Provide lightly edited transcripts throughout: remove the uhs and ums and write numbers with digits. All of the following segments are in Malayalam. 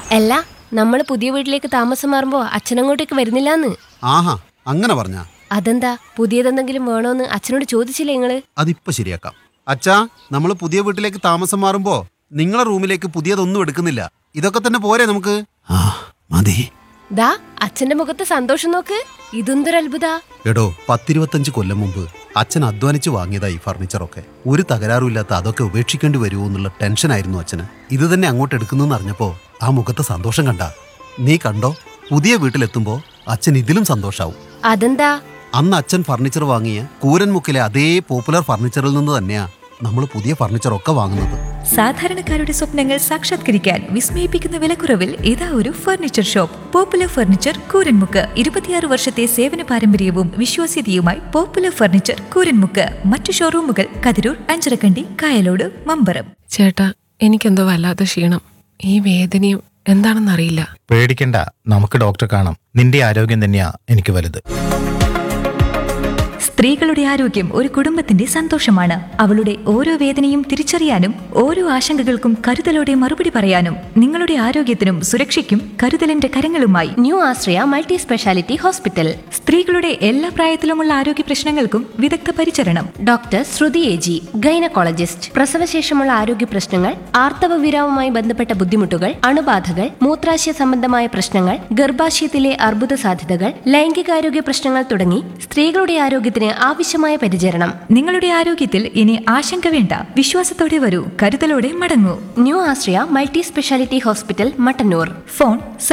അല്ല, നമ്മള് പുതിയ വീട്ടിലേക്ക് താമസം മാറുമ്പോ അച്ഛനങ്ങോട്ടേക്ക് വരുന്നില്ലാന്ന്. ആഹാ, അങ്ങനെ പറഞ്ഞാ? അതെന്താ? പുതിയതെന്തെങ്കിലും വേണോന്ന് അച്ഛനോട് ചോദിച്ചില്ലേ നിങ്ങള്? അതിപ്പോ ശരിയാക്കാം. അച്ഛാ, നമ്മള് പുതിയ വീട്ടിലേക്ക് താമസം മാറുമ്പോ നിങ്ങളെ റൂമിലേക്ക് പുതിയതൊന്നും എടുക്കുന്നില്ല. ഇതൊക്കെ തന്നെ പോരെ നമുക്ക്? ആ മതി. ദാ അച്ഛന്റെ മുഖത്ത് സന്തോഷം നോക്ക്. ഇതെന്തൊരു അത്ഭുത. എടോ, 10-25 കൊല്ലം മുമ്പ് അച്ഛൻ അധ്വാനിച്ച് വാങ്ങിയതാ ഈ ഫർണിച്ചറൊക്കെ. ഒരു തകരാറുമില്ലാത്ത അതൊക്കെ ഉപേക്ഷിക്കേണ്ടി വരുമോ എന്നുള്ള ടെൻഷനായിരുന്നു അച്ഛന്. ഇത് തന്നെ അങ്ങോട്ട് എടുക്കുന്നെന്ന് അറിഞ്ഞപ്പോ ആ മുഖത്തെ സന്തോഷം കണ്ട നീ കണ്ടോ? പുതിയ വീട്ടിലെത്തുമ്പോ അച്ഛൻ ഇതിലും സന്തോഷാവും. അതെന്താ? അന്ന് അച്ഛൻ ഫർണിച്ചർ വാങ്ങിയ കൂരൻമുക്കിലെ അതേ പോപ്പുലർ ഫർണിച്ചറിൽ നിന്ന് തന്നെയാ നമ്മൾ പുതിയ ഫർണിച്ചറൊക്കെ വാങ്ങുന്നത്. സാധാരണക്കാരുടെ സ്വപ്നങ്ങൾ സാക്ഷാത്കരിക്കാൻ വിസ്മയിപ്പിക്കുന്ന വിലക്കുറവിൽ ഇതാ ഒരു furniture shop. Popular furniture Kooranmukku. 26 വർഷത്തെ സേവന പാരമ്പര്യവും വിശ്വാസ്യതയുമായി പോപ്പുലർ ഫർണിച്ചർ കൂരൻമുക്ക്. മറ്റു ഷോറൂമുകൾ കതിരൂർ, അഞ്ചരക്കണ്ടി, കായലോട്, മമ്പറം. ചേട്ടാ, എനിക്കെന്തോ വല്ലാത്ത ക്ഷീണം. ഈ വേദനയും എന്താണെന്നറിയില്ല. പേടിക്കണ്ട, നമുക്ക് ഡോക്ടറെ കാണാം. നിന്റെ ആരോഗ്യം തന്നെയാ എനിക്ക് വലുത്. സ്ത്രീകളുടെ ആരോഗ്യം ഒരു കുടുംബത്തിന്റെ സന്തോഷമാണ്. അവളുടെ ഓരോ വേദനയും തിരിച്ചറിയാനും ഓരോ ആശങ്കകൾക്കും കരുതലോടെ മറുപടി പറയാനും നിങ്ങളുടെ ആരോഗ്യത്തിനും സുരക്ഷയ്ക്കും കരുതലിന്റെ കരങ്ങളുമായി ന്യൂ ആശ്രയ മൾട്ടി സ്പെഷ്യാലിറ്റി ഹോസ്പിറ്റൽ. സ്ത്രീകളുടെ എല്ലാ പ്രായത്തിലുമുള്ള ആരോഗ്യ പ്രശ്നങ്ങൾക്കും വിദഗ്ധ പരിചരണം. ഡോക്ടർ ശ്രുതി AG, ഗൈനക്കോളജിസ്റ്റ്. പ്രസവശേഷമുള്ള ആരോഗ്യ പ്രശ്നങ്ങൾ, ആർത്തവവിരാമവുമായി ബന്ധപ്പെട്ട ബുദ്ധിമുട്ടുകൾ, അണുബാധകൾ, മൂത്രാശയ സംബന്ധമായ പ്രശ്നങ്ങൾ, ഗർഭാശയത്തിലെ അർബുദ സാധ്യതകൾ, ലൈംഗികാരോഗ്യ പ്രശ്നങ്ങൾ തുടങ്ങി സ്ത്രീകളുടെ ആരോഗ്യത്തിന് ആവശ്യമായ പരിചരണം. നിങ്ങളുടെ ആരോഗ്യത്തിൽ ഇനി ആശങ്ക വേണ്ട. വിശ്വാസത്തോടെ വരൂ, കരുതലോടെ മടങ്ങൂ. ന്യൂ ആശ്രയ multi speciality hospital, Mattannur. Phone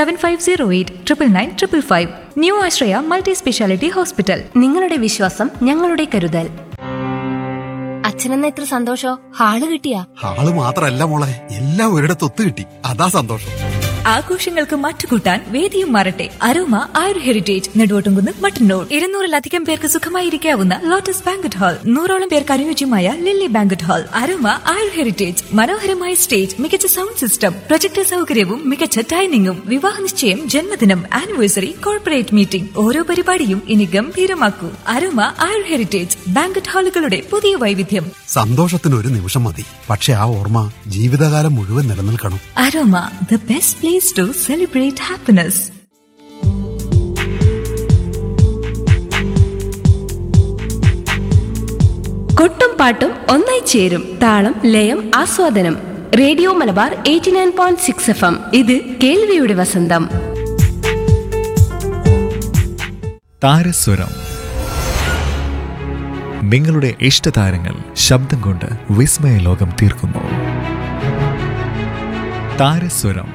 7508 new ആശ്രയ മൾട്ടി സ്പെഷ്യാലിറ്റി ഹോസ്പിറ്റൽ. നിങ്ങളുടെ വിശ്വാസം ഞങ്ങളുടെ കരുതൽ. അച്ഛനെന്ന എത്ര സന്തോഷോ. ഹാള് കിട്ടിയാ? ഹാള് മാത്രല്ല മോളെ, എല്ലാം ഒരിടത്ത് ഒത്തു കിട്ടി. അതാ സന്തോഷം. ആഘോഷങ്ങൾക്ക് മാറ്റുകൂട്ടാൻ വേദിയും മാറട്ടെ. അരോമ ആയുർ ഹെറിറ്റേജ്, നെടുവോട്ടുംകുന്ന്, മട്ടന്നൂർ. 200-ലധികം പേർക്ക് സുഖമായിരിക്കാവുന്ന ലോട്ടസ് ബാങ്കറ്റ് ഹാൾ, 100ഓളം പേർക്ക് അനുയോജ്യമായ ലില്ലി ബാങ്കറ്റ് ഹാൾ. അരോമ ആയുർ ഹെറിറ്റേജ്. മനോഹരമായ സ്റ്റേജ്, മികച്ച സൗണ്ട് സിസ്റ്റം, പ്രൊജക്ടർ സൗകര്യവും മികച്ച ഡൈനിങ്ങും. വിവാഹ നിശ്ചയം, ജന്മദിനം, ആനിവേഴ്സറി, കോർപ്പറേറ്റ് മീറ്റിംഗ്, ഓരോ പരിപാടിയും ഇനി ഗംഭീരമാക്കൂ. അരോമ ആയുർ ഹെറിറ്റേജ് ബാങ്കറ്റ് ഹാളുകളുടെ പുതിയ വൈവിധ്യം. സന്തോഷത്തിന് ഒരു നിമിഷം മതി, പക്ഷെ ആ ഓർമ്മ ജീവിതകാലം മുഴുവൻ നിലനിൽക്കണം. Aroma, the best place to celebrate happiness. കൊട്ടും പാട്ടും ഒന്നായി ചേരും. താളം, ലയം, ആസ്വാദനം. Radio Malabar 89.6 FM. ഇത് കേൾവിയുടെ വസന്തം. താരസ്വരം. നിങ്ങളുടെ ഇഷ്ടതാരങ്ങൾ ശബ്ദം കൊണ്ട് വിസ്മയ ലോകം തീർക്കുന്നു. താരസ്വരം.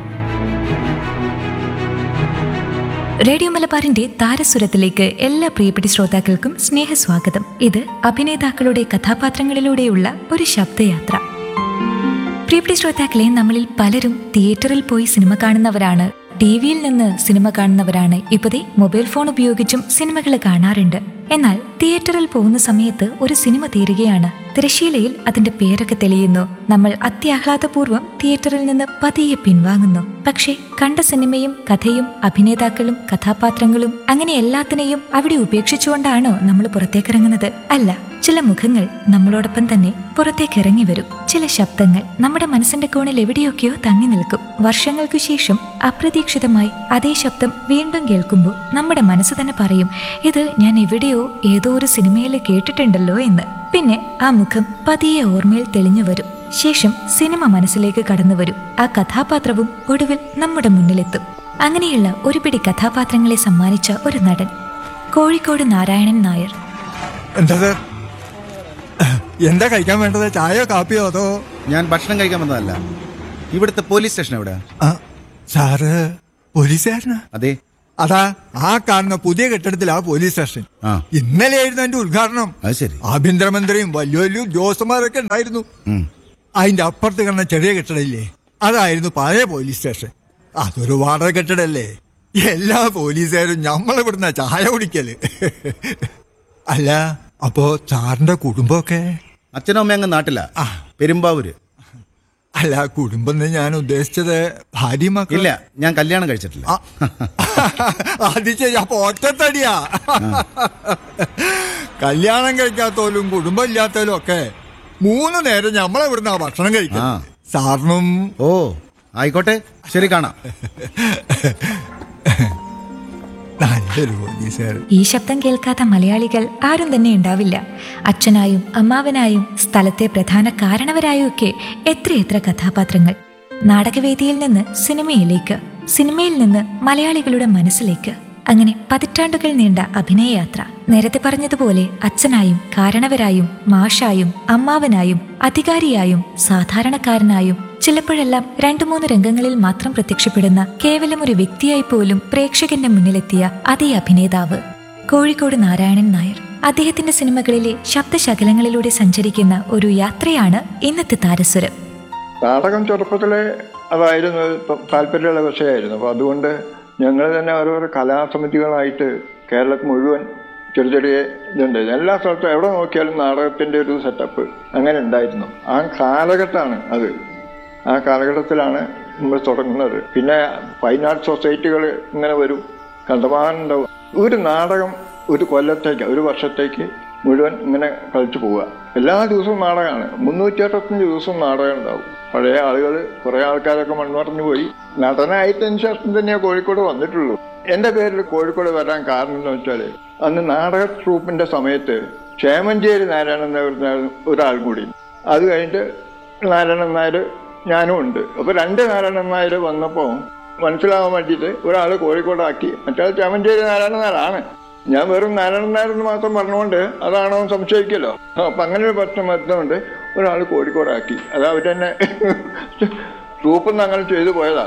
റേഡിയോ മലബാറിന്റെ താരസ്വരത്തിലേക്ക് എല്ലാ പ്രിയപ്പെട്ട ശ്രോതാക്കൾക്കും സ്നേഹസ്വാഗതം. ഇത് അഭിനേതാക്കളുടെ കഥാപാത്രങ്ങളിലൂടെയുള്ള ഒരു ശബ്ദയാത്ര. പ്രിയപ്പെട്ട ശ്രോതാക്കളെ, നമ്മളിൽ പലരും തിയേറ്ററിൽ പോയി സിനിമ കാണുന്നവരാണ്, ടിവിയിൽ നിന്ന് സിനിമ കാണുന്നവരാണ്. ഇപ്പോഴേ മൊബൈൽ ഫോൺ ഉപയോഗിച്ചും സിനിമകൾ കാണാറുണ്ട്. എന്നാൽ തിയേറ്ററിൽ പോകുന്ന സമയത്ത് ഒരു സിനിമ തീരുകയാണ്. തിരശ്ശീലയിൽ അതിന്റെ പേരൊക്കെ തെളിയുന്നു. നമ്മൾ അത്യാഹ്ലാദപൂർവ്വം തിയേറ്ററിൽ നിന്ന് പതിയെ പിൻവാങ്ങുന്നു. പക്ഷേ കണ്ട സിനിമയും കഥയും അഭിനേതാക്കളും കഥാപാത്രങ്ങളും അങ്ങനെ എല്ലാത്തിനെയും അവിടെ ഉപേക്ഷിച്ചുകൊണ്ടാണോ നമ്മൾ പുറത്തേക്കിറങ്ങുന്നത്? അല്ല, ചില മുഖങ്ങൾ നമ്മളോടൊപ്പം തന്നെ പുറത്തേക്കിറങ്ങി വരും. ചില ശബ്ദങ്ങൾ നമ്മുടെ മനസ്സിന്റെ കോണിൽ എവിടെയൊക്കെയോ തങ്ങി നിൽക്കും. വർഷങ്ങൾക്കു ശേഷം അപ്രതീക്ഷിതമായി അതേ ശബ്ദം വീണ്ടും കേൾക്കുമ്പോൾ നമ്മുടെ മനസ്സ് തന്നെ പറയും, ഇത് ഞാൻ എവിടെയോ ഏതോ ഒരു സിനിമയിൽ കേട്ടിട്ടുണ്ടല്ലോ എന്ന്. പിന്നെ ആ മുഖം പതിയെ ഓർമ്മയിൽ തെളിഞ്ഞു വരും. ശേഷം സിനിമ മനസ്സിലേക്ക് കടന്നു വരും. ആ കഥാപാത്രവും ഒടുവിൽ നമ്മുടെ മുന്നിലെത്തും. അങ്ങനെയുള്ള ഒരു പിടി കഥാപാത്രങ്ങളെ സമ്മാനിച്ച ഒരു നടൻ, കോഴിക്കോട് നാരായണൻ നായർ. എന്താ കഴിക്കാൻ വേണ്ടത്? ചായയോ കാപ്പിയോ? അതോ? ഞാൻ ഭക്ഷണം കഴിക്കാൻ വന്നതല്ല. ഇവിടുത്തെ പോലീസ് സ്റ്റേഷൻ എവിടെ? സാറ് പോലീസുകാരനാ? അതെ. അതാ ആ കാണുന്ന പുതിയ കെട്ടിടത്തിലാ പോലീസ് സ്റ്റേഷൻ. ഇന്നലെയായിരുന്നു എന്റെ ഉദ്ഘാടനം. അത് ശരി. ആഭ്യന്തരമന്ത്രിയും വലിയ വലിയ ഉദ്യോഗസ്ഥന്മാരൊക്കെ ഉണ്ടായിരുന്നു. അതിന്റെ അപ്പുറത്ത് കാണുന്ന ചെറിയ കെട്ടിടമില്ലേ, അതായിരുന്നു പഴയ പോലീസ് സ്റ്റേഷൻ. അതൊരു വാടക കെട്ടിടല്ലേ. എല്ലാ പോലീസുകാരും ഞമ്മളിവിടുന്ന ചായ കുടിക്കല്. അല്ല, അപ്പോ സാറിന്റെ കുടുംബമൊക്കെ? അച്ഛനും അമ്മ അങ്ങ് നാട്ടില, പെരുമ്പാവൂര്. അല്ല, കുടുംബം ഞാൻ ഉദ്ദേശിച്ചത് ഭാര്യ മക്കൾ. ഇല്ല, ഞാൻ കല്യാണം കഴിച്ചിട്ടില്ല. അത് ശരി. അപ്പൊ ഒറ്റത്തടിയാ. കല്യാണം കഴിക്കാത്തോലും കുടുംബം ഇല്ലാത്തവരും ഒക്കെ 3 നേരം ഞമ്മളെ ഇവിടുന്ന് ഭക്ഷണം കഴിക്കാം. സാറിനും? ഓ, ആയിക്കോട്ടെ, ശരി, കാണാം. നല്ലൊരു പോലീസുകാരൻ. ഈ ശബ്ദം കേൾക്കാത്ത മലയാളികൾ ആരും തന്നെ ഉണ്ടാവില്ല. അച്ഛനായും അമ്മാവനായും സ്ഥലത്തെ പ്രധാന കാരണവരായും ഒക്കെ എത്രയെത്ര കഥാപാത്രങ്ങൾ. നാടകവേദിയിൽ നിന്ന് സിനിമയിലേക്ക്, സിനിമയിൽ നിന്ന് മലയാളികളുടെ മനസ്സിലേക്ക്, അങ്ങനെ പതിറ്റാണ്ടുകൾ നീണ്ട അഭിനയയാത്ര. നേരത്തെ പറഞ്ഞതുപോലെ അച്ഛനായും കാരണവരായും മാഷായും അമ്മാവനായും അധികാരിയായും സാധാരണക്കാരനായും ചിലപ്പോഴെല്ലാം 2-3 രംഗങ്ങളിൽ മാത്രം പ്രത്യക്ഷപ്പെടുന്ന കേവലം ഒരു വ്യക്തിയായി പോലും പ്രേക്ഷകന്റെ മുന്നിലെത്തിയ അതേ അഭിനേതാവ് കോഴിക്കോട് നാരായണൻ നായർ. അദ്ദേഹത്തിന്റെ സിനിമകളിലെ ശബ്ദശകലങ്ങളിലൂടെ സഞ്ചരിക്കുന്ന ഒരു യാത്രയാണ് ഇന്നത്തെ താരസ്വരം. നാടകം ചെറുപ്പത്തിലെ അതായിരുന്നു താല്പര്യമുള്ള വിഷയമായിരുന്നു. അപ്പോൾ അതുകൊണ്ട് ഞങ്ങൾ തന്നെ ഓരോരോ കലാസമിതികളായിട്ട് കേരളത്തിൽ മുഴുവൻ ചെറിയ ചെറിയ ഇതുണ്ട്. എല്ലാ സ്ഥലത്തും എവിടെ നോക്കിയാലും നാടകത്തിൻ്റെ ഒരു സെറ്റപ്പ് അങ്ങനെ ഉണ്ടായിരുന്നു. ആ കാലഘട്ടമാണ് അത്. ആ കാലഘട്ടത്തിലാണ് നമ്മൾ തുടങ്ങുന്നത്. പിന്നെ ഫൈൻ ആർട്ട് സൊസൈറ്റികൾ ഇങ്ങനെ വരും, കണ്ടമാനുണ്ടാവും. ഒരു നാടകം ഒരു കൊല്ലത്തേക്ക്, ഒരു വർഷത്തേക്ക് മുഴുവൻ ഇങ്ങനെ കളിച്ചു പോവുക. എല്ലാ ദിവസവും നാടകമാണ്. 365 ദിവസവും നാടകം ഉണ്ടാവും. പഴയ ആളുകൾ, കുറേ ആൾക്കാരൊക്കെ മൺമറഞ്ഞു പോയി. നടനായതിനു ശേഷം തന്നെയാണ് കോഴിക്കോട് വന്നിട്ടുള്ളൂ. എൻ്റെ പേരിൽ കോഴിക്കോട് വരാൻ കാരണം എന്ന് വെച്ചാൽ അന്ന് നാടക ട്രൂപ്പിൻ്റെ സമയത്ത് ചേമഞ്ചേരി നാരായണൻ നായർ ഒരാൾ കൂടി, അത് കഴിഞ്ഞിട്ട് നാരായണൻ നായർ ഞാനും ഉണ്ട്. അപ്പോൾ 2 നാരായണൻ നായർ വന്നപ്പോൾ മനസ്സിലാവാൻ വേണ്ടിയിട്ട് ഒരാൾ കോഴിക്കോടാക്കി, മറ്റേ ചേമഞ്ചേരി നാരായണൻ നായരാണ്. ഞാൻ വെറും നാരായണൻ നായരെന്ന് മാത്രം പറഞ്ഞുകൊണ്ട് അതാണോ സംശയിക്കല്ലോ. അപ്പം അങ്ങനെ ഒരു പ്രശ്നം വരുന്നതുകൊണ്ട് ഒരാൾ കോഴിക്കോടാക്കി. അത് അവർ തന്നെ ട്രൂപ്പെന്ന് അങ്ങനെ ചെയ്തു പോയതാ.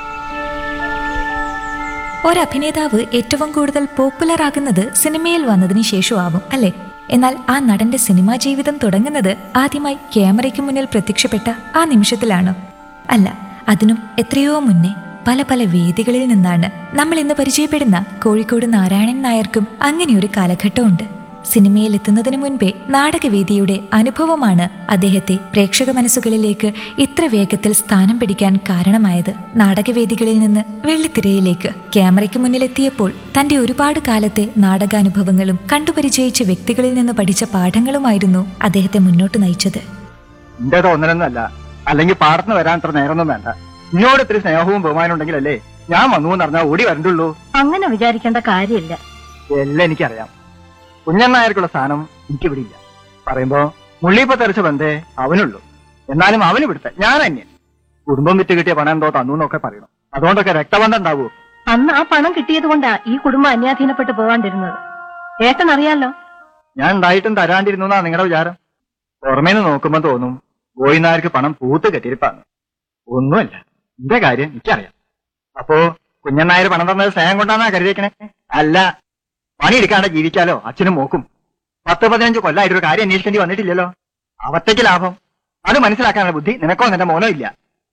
ഒരഭിനേതാവ് ഏറ്റവും കൂടുതൽ പോപ്പുലർ ആകുന്നത് സിനിമയിൽ വന്നതിന് ശേഷമാവും അല്ലേ? എന്നാൽ ആ നടന്റെ സിനിമാ ജീവിതം തുടങ്ങുന്നത് ആദ്യമായി ക്യാമറയ്ക്ക് മുന്നിൽ പ്രത്യക്ഷപ്പെട്ട ആ നിമിഷത്തിലാണ്. അല്ല, അതിനും എത്രയോ മുന്നേ പല പല വേദികളിൽ നിന്നാണ്. നമ്മൾ ഇന്ന് പരിചയപ്പെടുന്ന കോഴിക്കോട് നാരായണൻ നായർക്കും അങ്ങനെയൊരു കാലഘട്ടമുണ്ട്. സിനിമയിൽ എത്തുന്നതിന് മുൻപേ നാടകവേദിയുടെ അനുഭവമാണ് അദ്ദേഹത്തെ പ്രേക്ഷക മനസ്സുകളിലേക്ക് ഇത്ര വേഗത്തിൽ സ്ഥാനം പിടിക്കാൻ കാരണമായത്. നാടകവേദികളിൽ നിന്ന് വെള്ളിത്തിരയിലേക്ക് ക്യാമറയ്ക്ക് മുന്നിലെത്തിയപ്പോൾ തന്റെ ഒരുപാട് കാലത്തെ നാടകാനുഭവങ്ങളും കണ്ടുപരിചയിച്ച വ്യക്തികളിൽ നിന്ന് പഠിച്ച പാഠങ്ങളുമായിരുന്നു അദ്ദേഹത്തെ മുന്നോട്ട് നയിച്ചത്. എന്റെ തോന്നലൊന്നല്ല, അല്ലെങ്കിൽ പാടത്തിന് വരാൻ അത്ര നേരമൊന്നും വേണ്ട. ഇന്നോട് ഇത്തിരി സ്നേഹവും ബഹുമാനം ഉണ്ടെങ്കിലല്ലേ ഞാൻ വന്നു എന്ന് പറഞ്ഞാൽ ഓടി വരണ്ടുള്ളൂ. അങ്ങനെ വിചാരിക്കേണ്ട കാര്യമില്ല. എല്ലാം എനിക്കറിയാം. കുഞ്ഞണ്ണായർക്കുള്ള സ്ഥാനം എനിക്കിവിടെ ഇല്ല. പറയുമ്പോ മുള്ളിപ്പ തെറിച്ച ബന്ധേ അവനുള്ളൂ. എന്നാലും അവന് ഇവിടുത്തെ ഞാൻ അന്യൻ. കുടുംബം വിറ്റ് കിട്ടിയ പണം എന്തോ തന്നു എന്നൊക്കെ പറയണം. അതുകൊണ്ടൊക്കെ രക്തബന്ധം ഉണ്ടാവൂ. അന്ന് ആ പണം കിട്ടിയത് കൊണ്ടാ ഈ കുടുംബം അന്യാധീനപ്പെട്ട് പോകാണ്ടിരുന്നത്. ഏട്ടൻ അറിയാലോ. ഞാൻ ഉണ്ടായിട്ടും തരാണ്ടിരുന്നു എന്നാ നിങ്ങളുടെ വിചാരം? പുറമേന്ന് നോക്കുമ്പോ തോന്നും ഗോയിനാർക്ക് പണം പൂത്ത് കെട്ടിരിപ്പാണ്. ഒന്നുമല്ല, എന്റെ കാര്യം എനിക്കറിയാം. അപ്പോ കുഞ്ഞണ്ണായർ പണം തന്നത് സ്നേഹം കൊണ്ടാന്നാ കരുതിയേക്കണേ? അല്ല, പണിയെടുക്കാണ്ട് ജീവിക്കാലോ അച്ഛനും മോക്കും. 10-15 കൊല്ലമായിട്ടൊരു കാര്യം അന്വേഷിക്കേണ്ടി വന്നിട്ടില്ലല്ലോ. അവത്തേക്ക് ലാഭം. അത് മനസ്സിലാക്കാനുള്ള ബുദ്ധി നിനക്കോ നിന്റെ മോനോ ഇല്ല.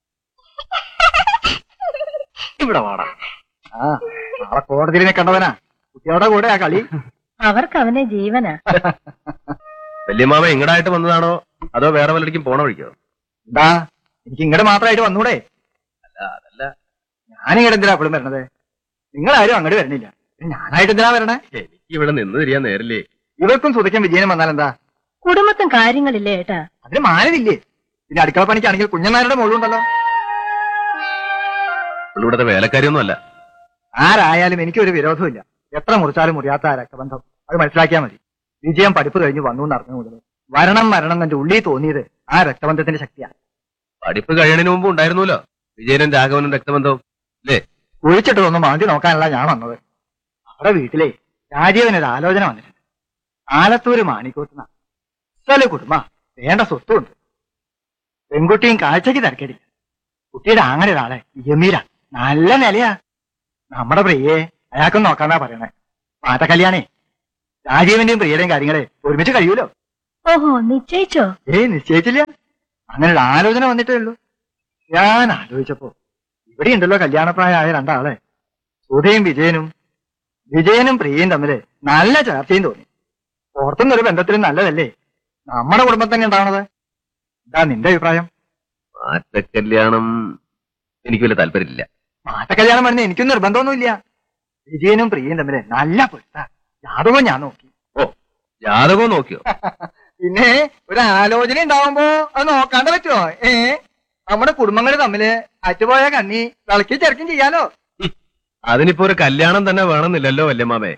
ഇവിടെ വാടാ. നാളെ കോടതിയിൽ നിൽക്കേണ്ടവനാ. കുട്ടികളുടെ കൂടെ ആ കളി. അവർക്ക് അവനെ ജീവനാ. വല്യമാമ ഇങ്ങടായിട്ട് വന്നതാണോ അതോ വേറെ വല്ലടിക്കും പോണ വഴിക്കോ? എന്താ, എനിക്ക് ഇങ്ങോട്ട് മാത്രമായിട്ട് വന്നൂടെ? അല്ല, അതല്ല, ഞാനിങ്ങോട്ട് എന്തിനാ എപ്പോഴും വരണത്? നിങ്ങളാരും അങ്ങോട്ട് വരണില്ല, ഞാനായിട്ട് എന്തിനാ വരണേ? എനിക്ക് ഇവിടെ നിന്ന് തിരിയാൻ നേരില്ലേ? ഇവർക്കും സുതയ്ക്കും വിജയനും വന്നാൽ എന്താ? കുടുംബത്തും കാര്യങ്ങളില്ലേ ഏട്ടാ? അതിന് മാനവില്ലേ? പിന്നെ അടുക്കള പണിക്കാണെങ്കിൽ കുഞ്ഞന്മാരുടെ മോളുണ്ടല്ലോ. ഇവിടുത്തെ വേലക്കാരിയൊന്നും അല്ല. ആരായാലും എനിക്കൊരു വിരോധമില്ല. എത്ര മുറിച്ചാലും മുറിയാത്ത ആ രക്തബന്ധം, അത് മനസ്സിലാക്കിയാൽ മതി. വിജയം പഠിപ്പ് കഴിഞ്ഞ് വന്നു എന്നറിഞ്ഞ മുതൽ വരണം എന്റെ ഉള്ളിൽ തോന്നിയത് ആ രക്തബന്ധത്തിന്റെ ശക്തിയാണ്. പഠിപ്പ് കഴിയണതിന് മുമ്പ് ഉണ്ടായിരുന്നല്ലോ വിജയനും രാഘവനും രക്തബന്ധവും അല്ലേ? കുഴിച്ചിട്ടതൊന്നും മാന്തി നോക്കാനല്ല ഞാൻ വന്നത്. അവിടെ വീട്ടിലെ രാജീവനൊരു ആലോചന വന്നിട്ടുണ്ട്. ആലത്തൂര് മാണിക്കോട്ടുന്ന സ്ഥല കുടുംബ വേണ്ട സ്വത്തുണ്ട്. പെൺകുട്ടിയും കാഴ്ചക്ക് തിരക്കേടില്ല. കുട്ടിയുടെ അങ്ങനെ ഒരാളെ ഗംഭീര നല്ല നിലയാ. നമ്മുടെ പ്രിയെ അയാൾക്കും നോക്കാന്നാ പറയണേ. മാറ്റ കല്യാണേ രാജീവന്റെയും പ്രിയയുടെയും കാര്യങ്ങളെ ഒരുമിച്ച് കഴിയൂലോ. ഓഹോ, നിശ്ചയിച്ചോ? നിശ്ചയിച്ചില്ല. അങ്ങനെ ഒരു ആലോചന വന്നിട്ടേ ഉള്ളൂ. ഞാൻ ആലോചിച്ചപ്പോ ഇവിടെ ഉണ്ടല്ലോ കല്യാണപ്രായമായ 2 ആളെ. സുധയും വിജയനും പ്രിയയും തമ്മില് നല്ല ചർച്ചയും തോന്നി. പുറത്തുനിന്നൊരു ബന്ധത്തിലും നല്ലതല്ലേ നമ്മുടെ കുടുംബം തന്നെ ഉണ്ടാവണത്. എന്താ നിന്റെ അഭിപ്രായം? മാറ്റക്കല്യാണം എനിക്ക് വലിയ താല്പര്യമില്ല. മാറ്റക്കല്യാണം പറഞ്ഞ എനിക്കും നിർബന്ധമൊന്നുമില്ല. വിജയനും പ്രിയയും തമ്മില് നല്ല പൊരുത്ത. ജാതകവും ഞാൻ നോക്കി. ഓ, ജാതകവും നോക്കിയോ? പിന്നെ ഒരു ആലോചന ഉണ്ടാവുമ്പോ അത് നോക്കാണ്ട് പറ്റുമോ? നമ്മുടെ കുടുംബങ്ങൾ തമ്മില് അറ്റുപോയ കണ്ണി വിളക്കി ചെറുക്കും ചെയ്യാലോ. അതിനിപ്പോ ഒരു കല്യാണം തന്നെ വേണമെന്നില്ലല്ലോ വല്യമ്മാമേ.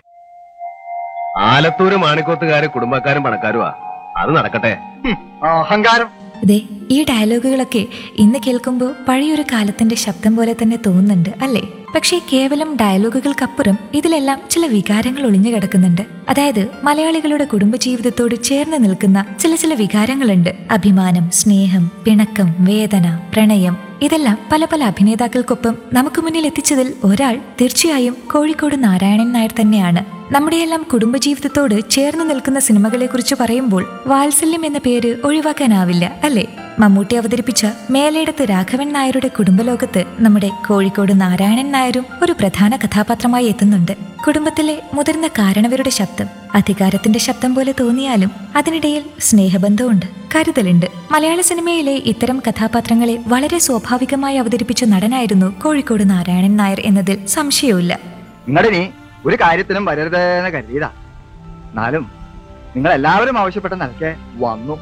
ആലത്തൂര് മാണിക്കോത്തുകാര് കുടുംബക്കാരും പണക്കാരുമാ. അത് നടക്കട്ടെ. അഹങ്കാരം. ദേ ഈ ഡയലോഗുകളൊക്കെ ഇന്ന് കേൾക്കുമ്പോൾ പഴയൊരു കാലത്തിന്റെ ശബ്ദം പോലെ തന്നെ തോന്നുന്നുണ്ട് അല്ലേ? പക്ഷേ കേവലം ഡയലോഗുകൾക്കപ്പുറം ഇതിലെല്ലാം ചില വികാരങ്ങൾ ഒളിഞ്ഞു കിടക്കുന്നുണ്ട്. അതായത് മലയാളികളുടെ കുടുംബജീവിതത്തോട് ചേർന്ന് നിൽക്കുന്ന ചില വികാരങ്ങളുണ്ട്. അഭിമാനം, സ്നേഹം, പിണക്കം, വേദന, പ്രണയം. ഇതെല്ലാം പല പല അഭിനേതാക്കൾക്കൊപ്പം നമുക്ക് മുന്നിൽ എത്തിച്ചതിൽ ഒരാൾ തീർച്ചയായും കോഴിക്കോട് നാരായണൻ നായർ തന്നെയാണ്. നമ്മുടെയെല്ലാം കുടുംബജീവിതത്തോട് ചേർന്ന് നിൽക്കുന്ന സിനിമകളെ കുറിച്ച് പറയുമ്പോൾ വാത്സല്യം എന്ന പേര് ഒഴിവാക്കാനാവില്ല അല്ലേ? മമ്മൂട്ടി അവതരിപ്പിച്ച മേലേടത്ത് രാഘവൻ നായരുടെ കുടുംബലോകത്ത് നമ്മുടെ കോഴിക്കോട് നാരായണൻ നായരും ഒരു പ്രധാന കഥാപാത്രമായി എത്തുന്നുണ്ട്. കുടുംബത്തിലെ മുതിർന്ന കാരണവരുടെ ശബ്ദം അധികാരത്തിന്റെ ശബ്ദം പോലെ തോന്നിയാലും അതിനിടയിൽ സ്നേഹബന്ധമുണ്ട്, കരുതലുണ്ട്. മലയാള സിനിമയിലെ ഇത്തരം കഥാപാത്രങ്ങളെ വളരെ സ്വാഭാവികമായി അവതരിപ്പിച്ച നടനായിരുന്നു കോഴിക്കോട് നാരായണൻ നായർ എന്നതിൽ സംശയവുമില്ല. നിങ്ങളിനി ഒരു കാര്യത്തിനും വരരുതെന്ന് കരുതിയതാ. എന്നാലും നിങ്ങൾ എല്ലാവരും ആവശ്യപ്പെട്ട നിലയ്ക്ക് വന്നു.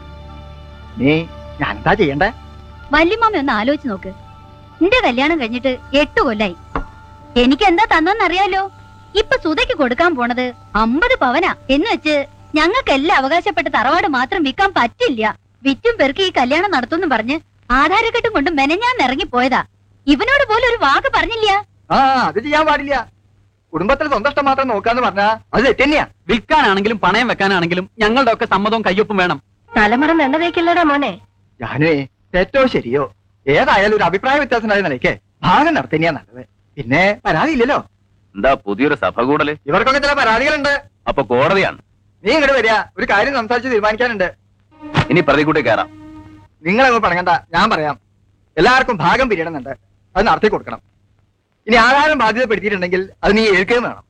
നീ ഞാൻ എന്താ ചെയ്യണ്ടേ? വല്യമാമ ഒന്ന് ആലോചിച്ച് നോക്ക്. നിന്റെ കല്യാണം കഴിഞ്ഞിട്ട് 8 കൊല്ലായി. എനിക്ക് എന്താ തന്നറിയാലോ? ഇപ്പൊ സുധയ്ക്ക് കൊടുക്കാൻ പോണത് 50 പവനാ. എന്ന് വെച്ച് ഞങ്ങൾക്കെല്ലാം അവകാശപ്പെട്ട തറവാട് മാത്രം വിൽക്കാൻ പറ്റില്ല. വിറ്റും പെറുക്കി ഈ കല്യാണം നടത്തുമെന്ന് പറഞ്ഞ് ആധാരക്കെട്ടും കൊണ്ട് മെനഞ്ഞാൻ ഇറങ്ങിപ്പോയതാ. ഇവനോട് പോലും ഒരു വാക്ക് പറഞ്ഞില്ല. അത് ചെയ്യാൻ പാടില്ല. കുടുംബത്തിൽ സ്വന്തം ഇഷ്ടം മാത്രം നോക്കാന്ന് പറഞ്ഞാ അത് തെറ്റന്നെയാ. വിൽക്കാനാണെങ്കിലും പണയം വെക്കാനാണെങ്കിലും ഞങ്ങളുടെ ഒക്കെ സമ്മതവും കയ്യൊപ്പും വേണം. തലമുറ എണ്ണതേക്കില്ലടാ മോനെ. ഞാനേ തെറ്റോ ശരിയോ ഏതായാലും ഒരു അഭിപ്രായ വ്യത്യാസമായ നിലയ്ക്ക് ഭാഗം നടത്തന്നെയാ നല്ലത്. പിന്നെ പരാതിയില്ലല്ലോ. എന്താ പുതിയൊരു സഭ കൂടല്? ഇവർക്കൊക്കെ ചില പരാതികളുണ്ട്. അപ്പൊ കോടതിയാണ്. നീ ഇങ്ങോട്ട് വരിക, ഒരു കാര്യം സംസാരിച്ച് തീരുമാനിക്കാനുണ്ട്. ഇനി പ്രതികൂട്ടി കയറാം. നിങ്ങളങ്ങ് പണങ്ങണ്ട, ഞാൻ പറയാം. എല്ലാവർക്കും ഭാഗം പിരിയണമെന്നുണ്ട്, അത് നടത്തി കൊടുക്കണം. ഇനി ആധാരം ബാധ്യതപ്പെടുത്തിയിട്ടുണ്ടെങ്കിൽ അത് നീ ഏൽക്കുകയും വേണം.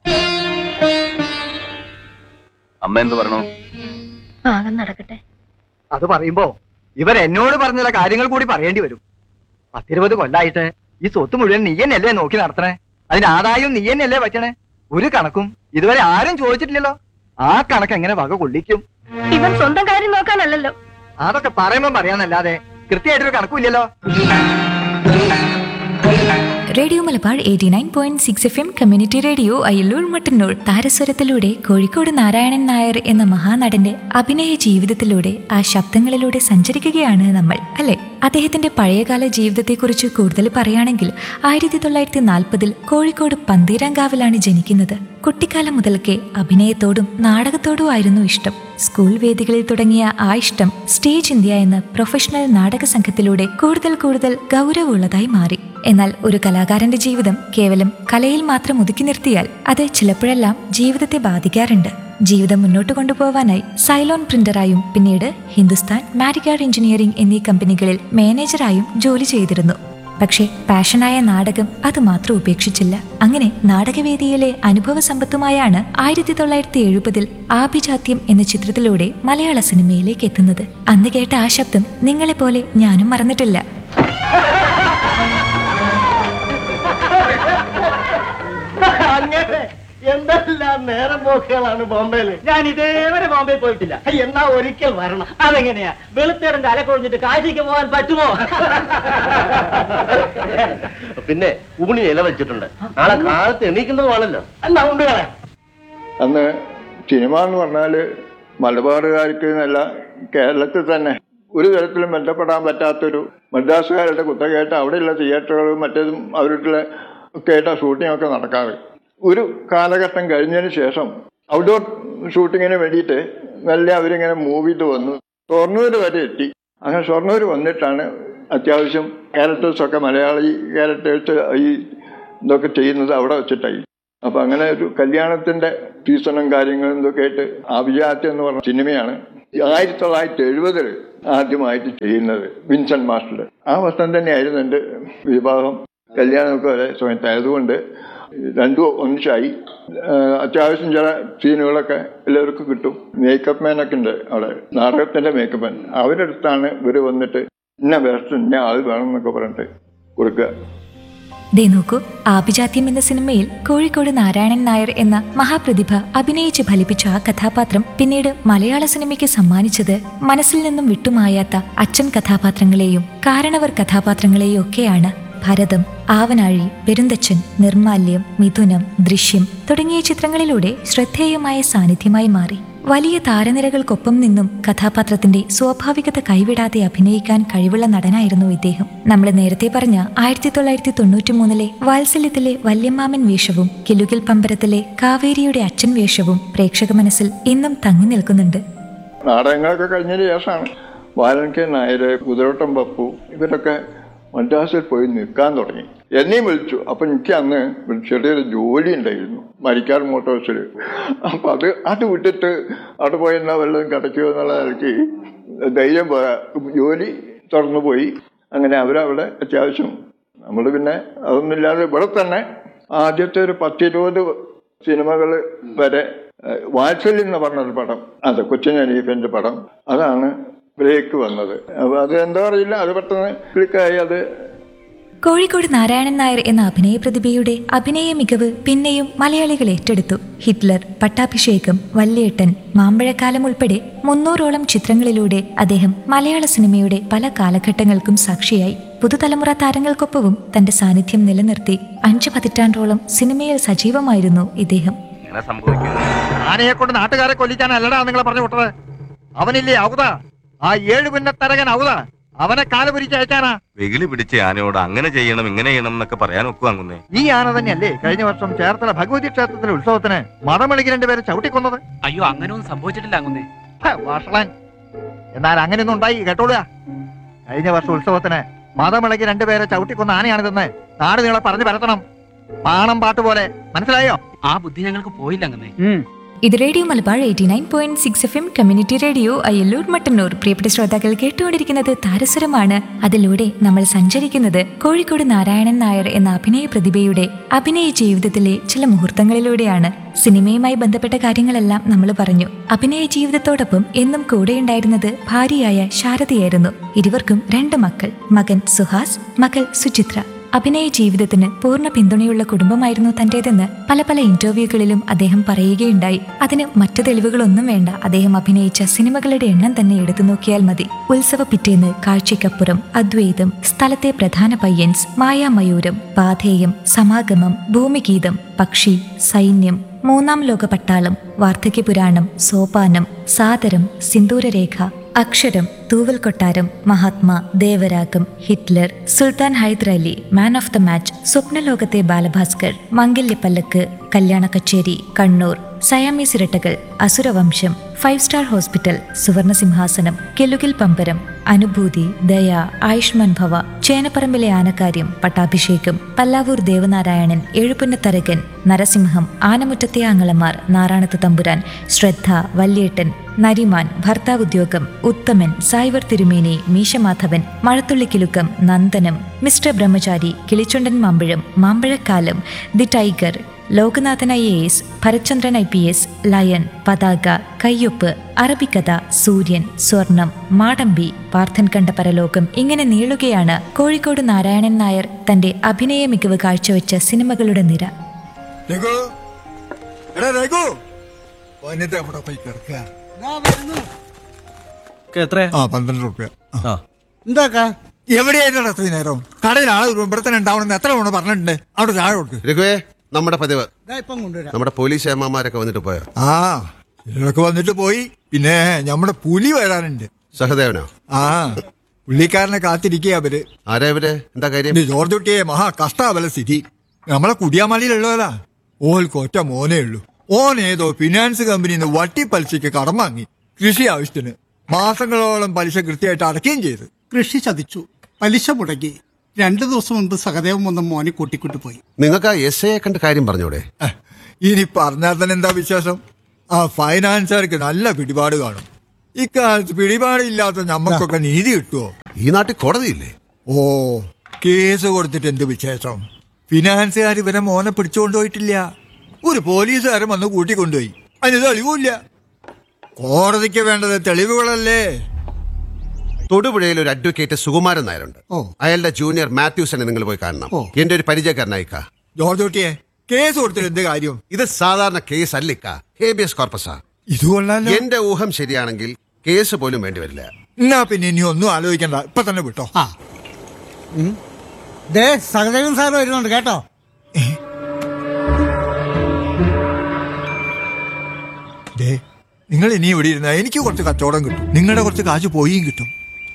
അമ്മ എന്ത് പറഞ്ഞു? ഭാഗം നടക്കട്ടെ. അത് പറയുമ്പോ ഇവർ എന്നോട് പറഞ്ഞ ചില കാര്യങ്ങൾ കൂടി പറയേണ്ടി വരും. 10-20 കൊല്ലായിട്ട് ഈ സ്വത്ത് മുഴുവൻ നീ തന്നെയല്ലേ നോക്കി നടത്തണേ? അതിന് ആദായം നീ തന്നെയല്ലേ പറ്റണേ? ഒരു കണക്കും ഇതുവരെ ആരും ചോദിച്ചിട്ടില്ലല്ലോ. ആ കണക്ക് എങ്ങനെ വക കൊള്ളിക്കും? ഇവൻ സ്വന്തം കാര്യം നോക്കാനല്ലല്ലോ. അതൊക്കെ പറയുമ്പോ പറയാന്നല്ലാതെ കൃത്യമായിട്ടൊരു കണക്കുമില്ലല്ലോ. Radio Malabar 89.6 FM community radio Ayyallur Mattannur. താരസ്വരത്തിലൂടെ Kozhikode Narayanan Nair എന്ന മഹാനടന്റെ അഭിനയ ജീവിതത്തിലൂടെ ആ ശബ്ദങ്ങളിലൂടെ സഞ്ചരിക്കുകയാണ് നമ്മൾ അല്ലെ? അദ്ദേഹത്തിന്റെ പഴയകാല ജീവിതത്തെക്കുറിച്ച് കൂടുതൽ പറയുകയാണെങ്കിൽ 1940 കോഴിക്കോട് പന്തീരാങ്കാവിലാണ് ജനിക്കുന്നത്. കുട്ടിക്കാലം മുതൽക്കേ അഭിനയത്തോടും നാടകത്തോടും ആയിരുന്നു ഇഷ്ടം. സ്കൂൾ വേദികളിൽ തുടങ്ങിയ ആ ഇഷ്ടം സ്റ്റേജ് ഇന്ത്യ എന്ന പ്രൊഫഷണൽ നാടക സംഘത്തിലൂടെ കൂടുതൽ ഗൗരവമുള്ളതായി മാറി. എന്നാൽ ഒരു കലാകാരന്റെ ജീവിതം കേവലം കലയിൽ മാത്രം ഒതുക്കി നിർത്തിയാൽ അത് ചിലപ്പോഴെല്ലാം ജീവിതത്തെ ബാധിക്കാറുണ്ട്. ജീവിതം മുന്നോട്ട് കൊണ്ടുപോകാനായി സൈലോൺ പ്രിന്ററായും പിന്നീട് ഹിന്ദുസ്ഥാൻ മാരിഗാർഡ് എഞ്ചിനീയറിംഗ് എന്നീ കമ്പനികളിൽ മാനേജറായും ജോലി ചെയ്തിരുന്നു. പക്ഷേ പാഷനായ നാടകം അത് മാത്രം ഉപേക്ഷിച്ചില്ല. അങ്ങനെ നാടകവേദിയിലെ അനുഭവ സമ്പത്തുമായാണ് 1970 ആഭിജാത്യം എന്ന ചിത്രത്തിലൂടെ മലയാള സിനിമയിലേക്ക് എത്തുന്നത്. അന്ന് കേട്ട ആ ശബ്ദം നിങ്ങളെപ്പോലെ ഞാനും മറന്നിട്ടില്ല. എന്തെല്ലാം നേരം പോക്കുകളാണ് ബോംബെയില്. ഞാൻ ഇതേവരെ ബോംബെ പോയിട്ടില്ല. എന്നാ ഒരിക്കൽ വരണം. അതെങ്ങനെയാ? വെളുത്തേടന്റെ അല കൊഴിഞ്ഞിട്ട് കാശിക്ക് പോകാൻ പറ്റുമോ? പിന്നെ ഊണി ഇല വെച്ചിട്ടുണ്ട്. നാളെ കാലത്ത് എണീക്കുന്നതുമാണല്ലോ. എന്നാ ഉണ്ട് കളയാം. അന്ന് സിനിമ എന്ന് പറഞ്ഞാല് മലബാറുകാർക്ക് എന്നല്ല, കേരളത്തിൽ തന്നെ ഒരു തരത്തിലും ബന്ധപ്പെടാൻ പറ്റാത്തൊരു മദ്രാസുകാരുടെ കുത്തകയായിട്ട് അവിടെയുള്ള തിയേറ്ററുകളും മറ്റേതും അവരുടെ ഒക്കെ ആയിട്ട് ഷൂട്ടിംഗ് ഒക്കെ നടക്കാറ്. ഒരു കാലഘട്ടം കഴിഞ്ഞതിന് ശേഷം ഔട്ട്ഡോർ ഷൂട്ടിങ്ങിന് വേണ്ടിയിട്ട് നല്ല അവരിങ്ങനെ മൂവ് ചെയ്ത് വന്നു. ഷൊർണൂർ വരെ എത്തി. അങ്ങനെ ഷൊർണൂർ വന്നിട്ടാണ് അത്യാവശ്യം ക്യാരക്ടേഴ്സൊക്കെ മലയാളി ക്യാരക്ടേഴ്സ് ഈ ഇതൊക്കെ ചെയ്യുന്നത് അവിടെ വെച്ചിട്ടായി. അപ്പം അങ്ങനെ ഒരു കല്യാണത്തിന്റെ സീസണും കാര്യങ്ങളും ഇതൊക്കെ ആയിട്ട് അഭിജാത്യം എന്ന് പറഞ്ഞ സിനിമയാണ് 1970 ആദ്യമായിട്ട് ചെയ്യുന്നത് വിൻസെന്റ് മാസ്റ്റർ. ആ വർഷം തന്നെയായിരുന്നു എൻ്റെ വിവാഹം. കല്യാണമൊക്കെ ഒരേ സമയത്തായതുകൊണ്ട് രണ്ടും ഒന്നിച്ചായി. അത്യാവശ്യം ചില സീനുകളൊക്കെ എല്ലാവർക്കും കിട്ടും. മേക്കപ്പ് മാനൊക്കെ ഉണ്ട് അവിടെ, നാടകത്തിന്റെ മേക്കപ്പ് മാൻ. അവരുടെ അടുത്താണ് ഇവർ വന്നിട്ട് ഇന്ന വേഷം ഇന്ന ആൾ വേണം എന്നൊക്കെ പറഞ്ഞിട്ട് കൊടുക്കുക. ദേ നോക്കൂ, ആഭിജാത്യം എന്ന സിനിമയിൽ കോഴിക്കോട് നാരായണൻ നായർ എന്ന മഹാപ്രതിഭ അഭിനയിച്ച് ഫലിപ്പിച്ച ആ കഥാപാത്രം പിന്നീട് മലയാള സിനിമയ്ക്ക് സമ്മാനിച്ചത് മനസ്സിൽ നിന്നും വിട്ടുമായാത്ത അച്ഛൻ കഥാപാത്രങ്ങളെയും കാരണവർ കഥാപാത്രങ്ങളെയും ഒക്കെയാണ്. ഭരതം, ആവനാഴി, പെരുന്തച്ചൻ, നിർമാല്യം, മിഥുനം, ദൃശ്യം തുടങ്ങിയ ചിത്രങ്ങളിലൂടെ ശ്രദ്ധേയമായ സാന്നിധ്യമായി മാറി. വലിയ താരനിരകൾക്കൊപ്പം നിന്നും കഥാപാത്രത്തിന്റെ സ്വാഭാവികത കൈവിടാതെ അഭിനയിക്കാൻ കഴിവുള്ള നടനായിരുന്നു ഇദ്ദേഹം. നമ്മൾ നേരത്തെ പറഞ്ഞ 1993 വാത്സല്യത്തിലെ വല്യമ്മാമൻ വേഷവും കിലുകിൽ പമ്പരത്തിലെ കാവേരിയുടെ അച്ഛൻ വേഷവും പ്രേക്ഷക മനസ്സിൽ ഇന്നും തങ്ങി നിൽക്കുന്നുണ്ട്. നാടകങ്ങളൊക്കെ കഴിഞ്ഞതിന് ശേഷമാണ് ബാലൻ കെ നായർ, കുതിരോട്ടം പപ്പു ഇവരൊക്കെ മദ്രാസിൽ പോയി നിൽക്കാൻ തുടങ്ങി. എന്നെയും വിളിച്ചു. അപ്പം എനിക്ക് അന്ന് ചെറിയൊരു ജോലി ഉണ്ടായിരുന്നു മരിക്കാർ മോട്ടോഴ്സിൽ. അപ്പം അത് വിട്ടിട്ട് അവിടെ പോയി എന്നാൽ വല്ലതും കിടക്കുമോ എന്നുള്ള നിലയ്ക്ക് ധൈര്യം പോരാ, ജോലി തുറന്നു പോയി. അങ്ങനെ അവരവിടെ അത്യാവശ്യം നമ്മൾ പിന്നെ അതൊന്നുമില്ലാതെ ഇവിടെ തന്നെ ആദ്യത്തെ ഒരു 10-20 സിനിമകൾ വരെ വാത്സല്യം എന്ന് പറഞ്ഞൊരു പടം, അത് കൊച്ചിൻ അനീഫിന്റെ പടം, അതാണ് ബ്രേക്ക് വന്നത്. അപ്പൊ അത് എന്താ അറിയില്ല, അത് പെട്ടെന്ന് ക്ലിക്കായി. അത് കോഴിക്കോട് നാരായണൻ നായർ എന്ന അഭിനയ പ്രതിഭയുടെ അഭിനയ മികവ് പിന്നെയും മലയാളികൾ ഏറ്റെടുത്തു. ഹിറ്റ്ലർ, പട്ടാഭിഷേകം, വല്യേട്ടൻ, മാമ്പഴക്കാലം ഉൾപ്പെടെ 300ഓളം ചിത്രങ്ങളിലൂടെ അദ്ദേഹം മലയാള സിനിമയുടെ പല കാലഘട്ടങ്ങൾക്കും സാക്ഷിയായി. പുതുതലമുറ താരങ്ങൾക്കൊപ്പവും തന്റെ സാന്നിധ്യം നിലനിർത്തി 5 പതിറ്റാണ്ടോളം സിനിമയിൽ സജീവമായിരുന്നു ഇദ്ദേഹം. ആനയെ കൊണ്ട് നാട്ടുകാരെ കൊല്ലിക്കാനല്ലടാ നിങ്ങളെ പറഞ്ഞു വിട്ടത്. അവനില്ലേ ഔത, ആ 7 പിന്നത്തരകൻ ഔത, അവനെ കാലുപിരിച്ച് അയക്കാനാ. വെകിലി പിടിച്ച ആനയോട് അങ്ങനെ ചെയ്യണം ഇങ്ങനെ ചെയ്യണം എന്നൊക്കെ പറയാൻ ഒക്കുവാങ്ങുന്നേ. ഈ ആന തന്നെയല്ലേ കഴിഞ്ഞ വർഷം ചേർത്തല ഭഗവതി ക്ഷേത്രത്തിലെ ഉത്സവത്തിന് മതമളിക്ക് 2 പേരെ ചവിട്ടിക്കൊന്നത്? അയ്യോ, അങ്ങനെ ഒന്നും സംഭവിച്ചിട്ടില്ല അങ്ങുന്നേ. വാഷളൻ. എന്നാൽ അങ്ങനെയൊന്നും ഉണ്ടായി കേട്ടോളുക. കഴിഞ്ഞ വർഷം ഉത്സവത്തിന് മതമളിക്ക് 2 പേരെ ചവിട്ടിക്കൊന്ന ആനയാണിതെന്ന് നാട് നിങ്ങളെ പറഞ്ഞു പരത്തണം. പാണം പാട്ട് പോലെ, മനസ്സിലായോ? ആ ബുദ്ധി ഞങ്ങൾക്ക് പോയില്ല അങ്ങുന്നേ. ഇത് radio Malabar 89.6 FM community radio Ayyallur Mattannur. പ്രിയപ്പെട്ട ശ്രോതാക്കൾ, കേട്ടുകൊണ്ടിരിക്കുന്നത് താരസ്വരമാണ്. അതിലൂടെ നമ്മൾ സഞ്ചരിക്കുന്നത് കോഴിക്കോട് നാരായണൻ നായർ എന്ന അഭിനയ പ്രതിഭയുടെ അഭിനയ ജീവിതത്തിലെ ചില മുഹൂർത്തങ്ങളിലൂടെയാണ്. സിനിമയുമായി ബന്ധപ്പെട്ട കാര്യങ്ങളെല്ലാം നമ്മൾ പറഞ്ഞു. അഭിനയ ജീവിതത്തോടൊപ്പം എന്നും കൂടെയുണ്ടായിരുന്നത് ഭാര്യയായ ശാരദയായിരുന്നു. ഇരുവർക്കും 2 മക്കൾ, മകൻ സുഹാസ്, മകൾ സുചിത്ര. അഭിനയ ജീവിതത്തിന് പൂർണ്ണ പിന്തുണയുള്ള കുടുംബമായിരുന്നു തന്റേതെന്ന് പല ഇന്റർവ്യൂകളിലും അദ്ദേഹം പറയുകയുണ്ടായി. അതിന് മറ്റു തെളിവുകളൊന്നും വേണ്ട, അദ്ദേഹം അഭിനയിച്ച സിനിമകളുടെ എണ്ണം തന്നെ എടുത്തു നോക്കിയാൽ മതി. ഉത്സവ പിറ്റേന്ന്, കാഴ്ചയ്ക്കപ്പുറം, അദ്വൈതം, സ്ഥലത്തെ പ്രധാന പയ്യൻസ്, മായാമയൂരം, പാഥേയം, സമാഗമം, ഭൂമിഗീതം, പക്ഷി, സൈന്യം, 3-ാം ലോക പട്ടാളം, വാർദ്ധക്യപുരാണം, സോപാനം, സാദരം, സിന്ദൂരരേഖ, അക്ഷരം, തൂവൽ കൊട്ടാരം, Mahatma, Devaragam, Hitler, Sultan Hyderali, man of the match, സ്വപ്നലോകത്തെ Balabhaskar, Mangalyappallakku, കല്യാണ കച്ചേരി, കണ്ണൂർ, സയാമീസ് ഇരട്ടകൾ, അസുരവംശം, 5 സ്റ്റാർ ഹോസ്പിറ്റൽ, സുവർണസിംഹാസനം, കെലുകിൽ പമ്പരം, അനുഭൂതി, ദയ, ആയുഷ്മാൻ ഭവ, ചേനപ്പറമ്പിലെ ആനക്കാര്യം, പട്ടാഭിഷേകം, പല്ലാവൂർ ദേവനാരായണൻ, എഴുപുന്നത്തരകൻ, നരസിംഹം, ആനമുറ്റത്തെ ആങ്ങളമാർ, നാറാണത്ത് തമ്പുരാൻ, ശ്രദ്ധ, വല്യേട്ടൻ, നരിമാൻ, ഭർത്താവുദ്യോഗം, ഉത്തമൻ, സായ്വർ തിരുമേനി, മീശമാധവൻ, മഴത്തുള്ളിക്കിലുക്കം, നന്ദനം, മിസ്റ്റർ ബ്രഹ്മചാരി, കിളിച്ചുണ്ടൻ മാമ്പഴം, മാമ്പഴക്കാലം, the tiger, Lokanathan IAS, Bharathchandran IPS, lion, പതാക, കയ്യൊപ്പ്, അറബിക്കഥ, സൂര്യൻ, സ്വർണം, മാടമ്പി, പാർത്ഥൻ കണ്ട പരലോകം, ഇങ്ങനെ നീളുകയാണ് കോഴിക്കോട് നാരായണൻ നായർ തന്റെ അഭിനയ മികവ് കാഴ്ചവെച്ച സിനിമകളുടെ നിര. എവിടെയായിരുന്നു അത്ര നേരം? കടയിൽ ആള് ഇവിടെ തന്നെ ഉണ്ടാവണമെന്ന് എത്ര തവണ പറഞ്ഞിട്ടുണ്ട്. അവിടെ താഴെ കൊടുക്ക്. നമ്മുടെ പതിവ് നമ്മുടെ പോലീസ് ഏമാമാരൊക്കെ വന്നിട്ട് പോയോ? ഇവരൊക്കെ വന്നിട്ട് പോയി. പിന്നെ നമ്മുടെ പുലി വരാനുണ്ട്. സഹദേവനോ? പുള്ളിക്കാരനെ കാത്തിരിക്കുക അവര്. ആരാ ഇവര്? എന്താ കാര്യം? ജോർജ് കുട്ടിയെ മഹാ കഷ്ടാവല സ്ഥിതി. നമ്മളെ കുടിയാമലയിലുള്ളവരാ. ഓൾക്ക് ഒറ്റ മോനേ ഉള്ളൂ. ഓനേതോ ഫിനാൻസ് കമ്പനിന്ന് വട്ടിപ്പലിശയ്ക്ക് കടം വാങ്ങി കൃഷി ആവശ്യത്തിന്. മാസങ്ങളോളം പലിശ കൃത്യമായിട്ട് അടയ്ക്കുകയും ചെയ്തു. കൃഷി ചതിച്ചു, പലിശ മുടങ്ങി. 2 ദിവസം മുൻപ് സഹദേവൻ വന്ന മോനെ കൂട്ടിക്കൂട്ടി പോയി. നിങ്ങൾക്ക് ആ എസ് ഐയെ കണ്ട് കാര്യം പറഞ്ഞൂടെ? ഇനി പറഞ്ഞാൽ തന്നെ എന്താ വിശ്വാസം? ആ ഫൈനാൻസുകാർക്ക് നല്ല പിടിപാട് കാണും. ഇക്കാലത്ത് പിടിപാടില്ലാത്ത ഞമ്മക്കൊക്കെ നീതി കിട്ടുമോ? ഈ നാട്ടിൽ കോടതിയില്ലേ? ഓ, കേസ് കൊടുത്തിട്ട് എന്ത് വിശേഷം? ഫിനാൻസുകാർ ഇവരെ മോനെ പിടിച്ചുകൊണ്ടുപോയിട്ടില്ല. ഒരു പോലീസുകാരൻ വന്ന് കൂട്ടിക്കൊണ്ടുപോയി. അതിന് തെളിവില്ല. കോടതിക്ക് വേണ്ടത് തെളിവുകളല്ലേ? തൊടുപുഴയിൽ ഒരു അഡ്വക്കേറ്റ് സുകുമാരൻ നായരുണ്ട്. അയാളുടെ ജൂനിയർ മാത്യൂസിനെ നിങ്ങൾ പോയി കാണണം. എന്റെ ഒരു പരിചയക്കാരനായിക്ക. ജോർജ് കുട്ടിയെ കേസ് കൊടുത്തിട്ട് എന്ത് കാര്യം? ഇത് സാധാരണ കേസ് അല്ലിക്ക, ഹേബിയസ് കോർപ്പസാ. ഇത് കൊള്ളാലോ. എന്റെ ഊഹം ശരിയാണെങ്കിൽ കേസ് പോലും വേണ്ടിവരില്ല. എന്നാ പിന്നെ ഇനി ഒന്നും ആലോചിക്കണ്ട, ഇപ്പൊ തന്നെ വിട്ടോ. സഹദേവൻ സാർ വരുന്നുണ്ട് കേട്ടോ. നിങ്ങൾ ഇനി ഇവിടെ ഇരുന്ന എനിക്ക് കുറച്ച് കച്ചവടം കിട്ടും, നിങ്ങളുടെ കുറച്ച് കാശ് പോയും കിട്ടും.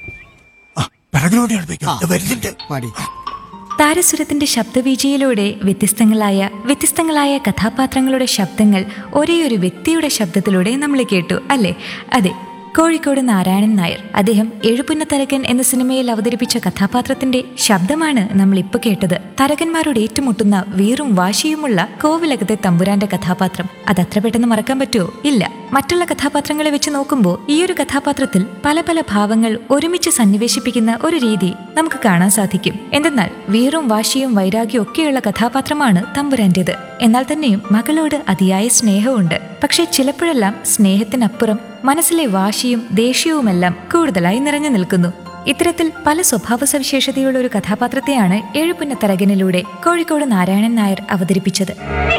വരുന്നുണ്ട്. താരസുരത്തിന്റെ ശബ്ദവീചിയിലൂടെ വ്യത്യസ്തങ്ങളായ കഥാപാത്രങ്ങളുടെ ശബ്ദങ്ങൾ ഒരേയൊരു വ്യക്തിയുടെ ശബ്ദത്തിലൂടെ നമ്മൾ കേട്ടു അല്ലേ? അതെ, കോഴിക്കോട് നാരായണൻ നായർ. അദ്ദേഹം എഴുപുന്ന തരകൻ എന്ന സിനിമയിൽ അവതരിപ്പിച്ച കഥാപാത്രത്തിന്റെ ശബ്ദമാണ് നമ്മൾ ഇപ്പൊ കേട്ടത്. തരകന്മാരോട് ഏറ്റുമുട്ടുന്ന വീറും വാശിയുമുള്ള കോവിലകത്തെ തമ്പുരാന്റെ കഥാപാത്രം. അതത്ര പെട്ടെന്ന് മറക്കാൻ പറ്റുമോ? ഇല്ല. മറ്റുള്ള കഥാപാത്രങ്ങളെ വെച്ച് നോക്കുമ്പോൾ ഈ ഒരു കഥാപാത്രത്തിൽ പല പല ഭാവങ്ങൾ ഒരുമിച്ച് സന്നിവേശിപ്പിക്കുന്ന ഒരു രീതി നമുക്ക് കാണാൻ സാധിക്കും. എന്തെന്നാൽ വീറും വാശിയും വൈരാഗ്യവും ഒക്കെയുള്ള കഥാപാത്രമാണ് തമ്പുരാന്റേത്. എന്നാൽ തന്നെയും മകളോട് അതിയായ സ്നേഹമുണ്ട്. പക്ഷെ ചിലപ്പോഴെല്ലാം സ്നേഹത്തിനപ്പുറം മനസ്സിലെ വാശിയും ദേഷ്യവുമെല്ലാം കൂടുതലായി നിറഞ്ഞു നിൽക്കുന്നു. ഇത്തരത്തിൽ പല സ്വഭാവ സവിശേഷതയുള്ള ഒരു കഥാപാത്രത്തെയാണ് എഴുപുന്ന തരകനിലൂടെ കോഴിക്കോട് നാരായണൻ നായർ അവതരിപ്പിച്ചത്.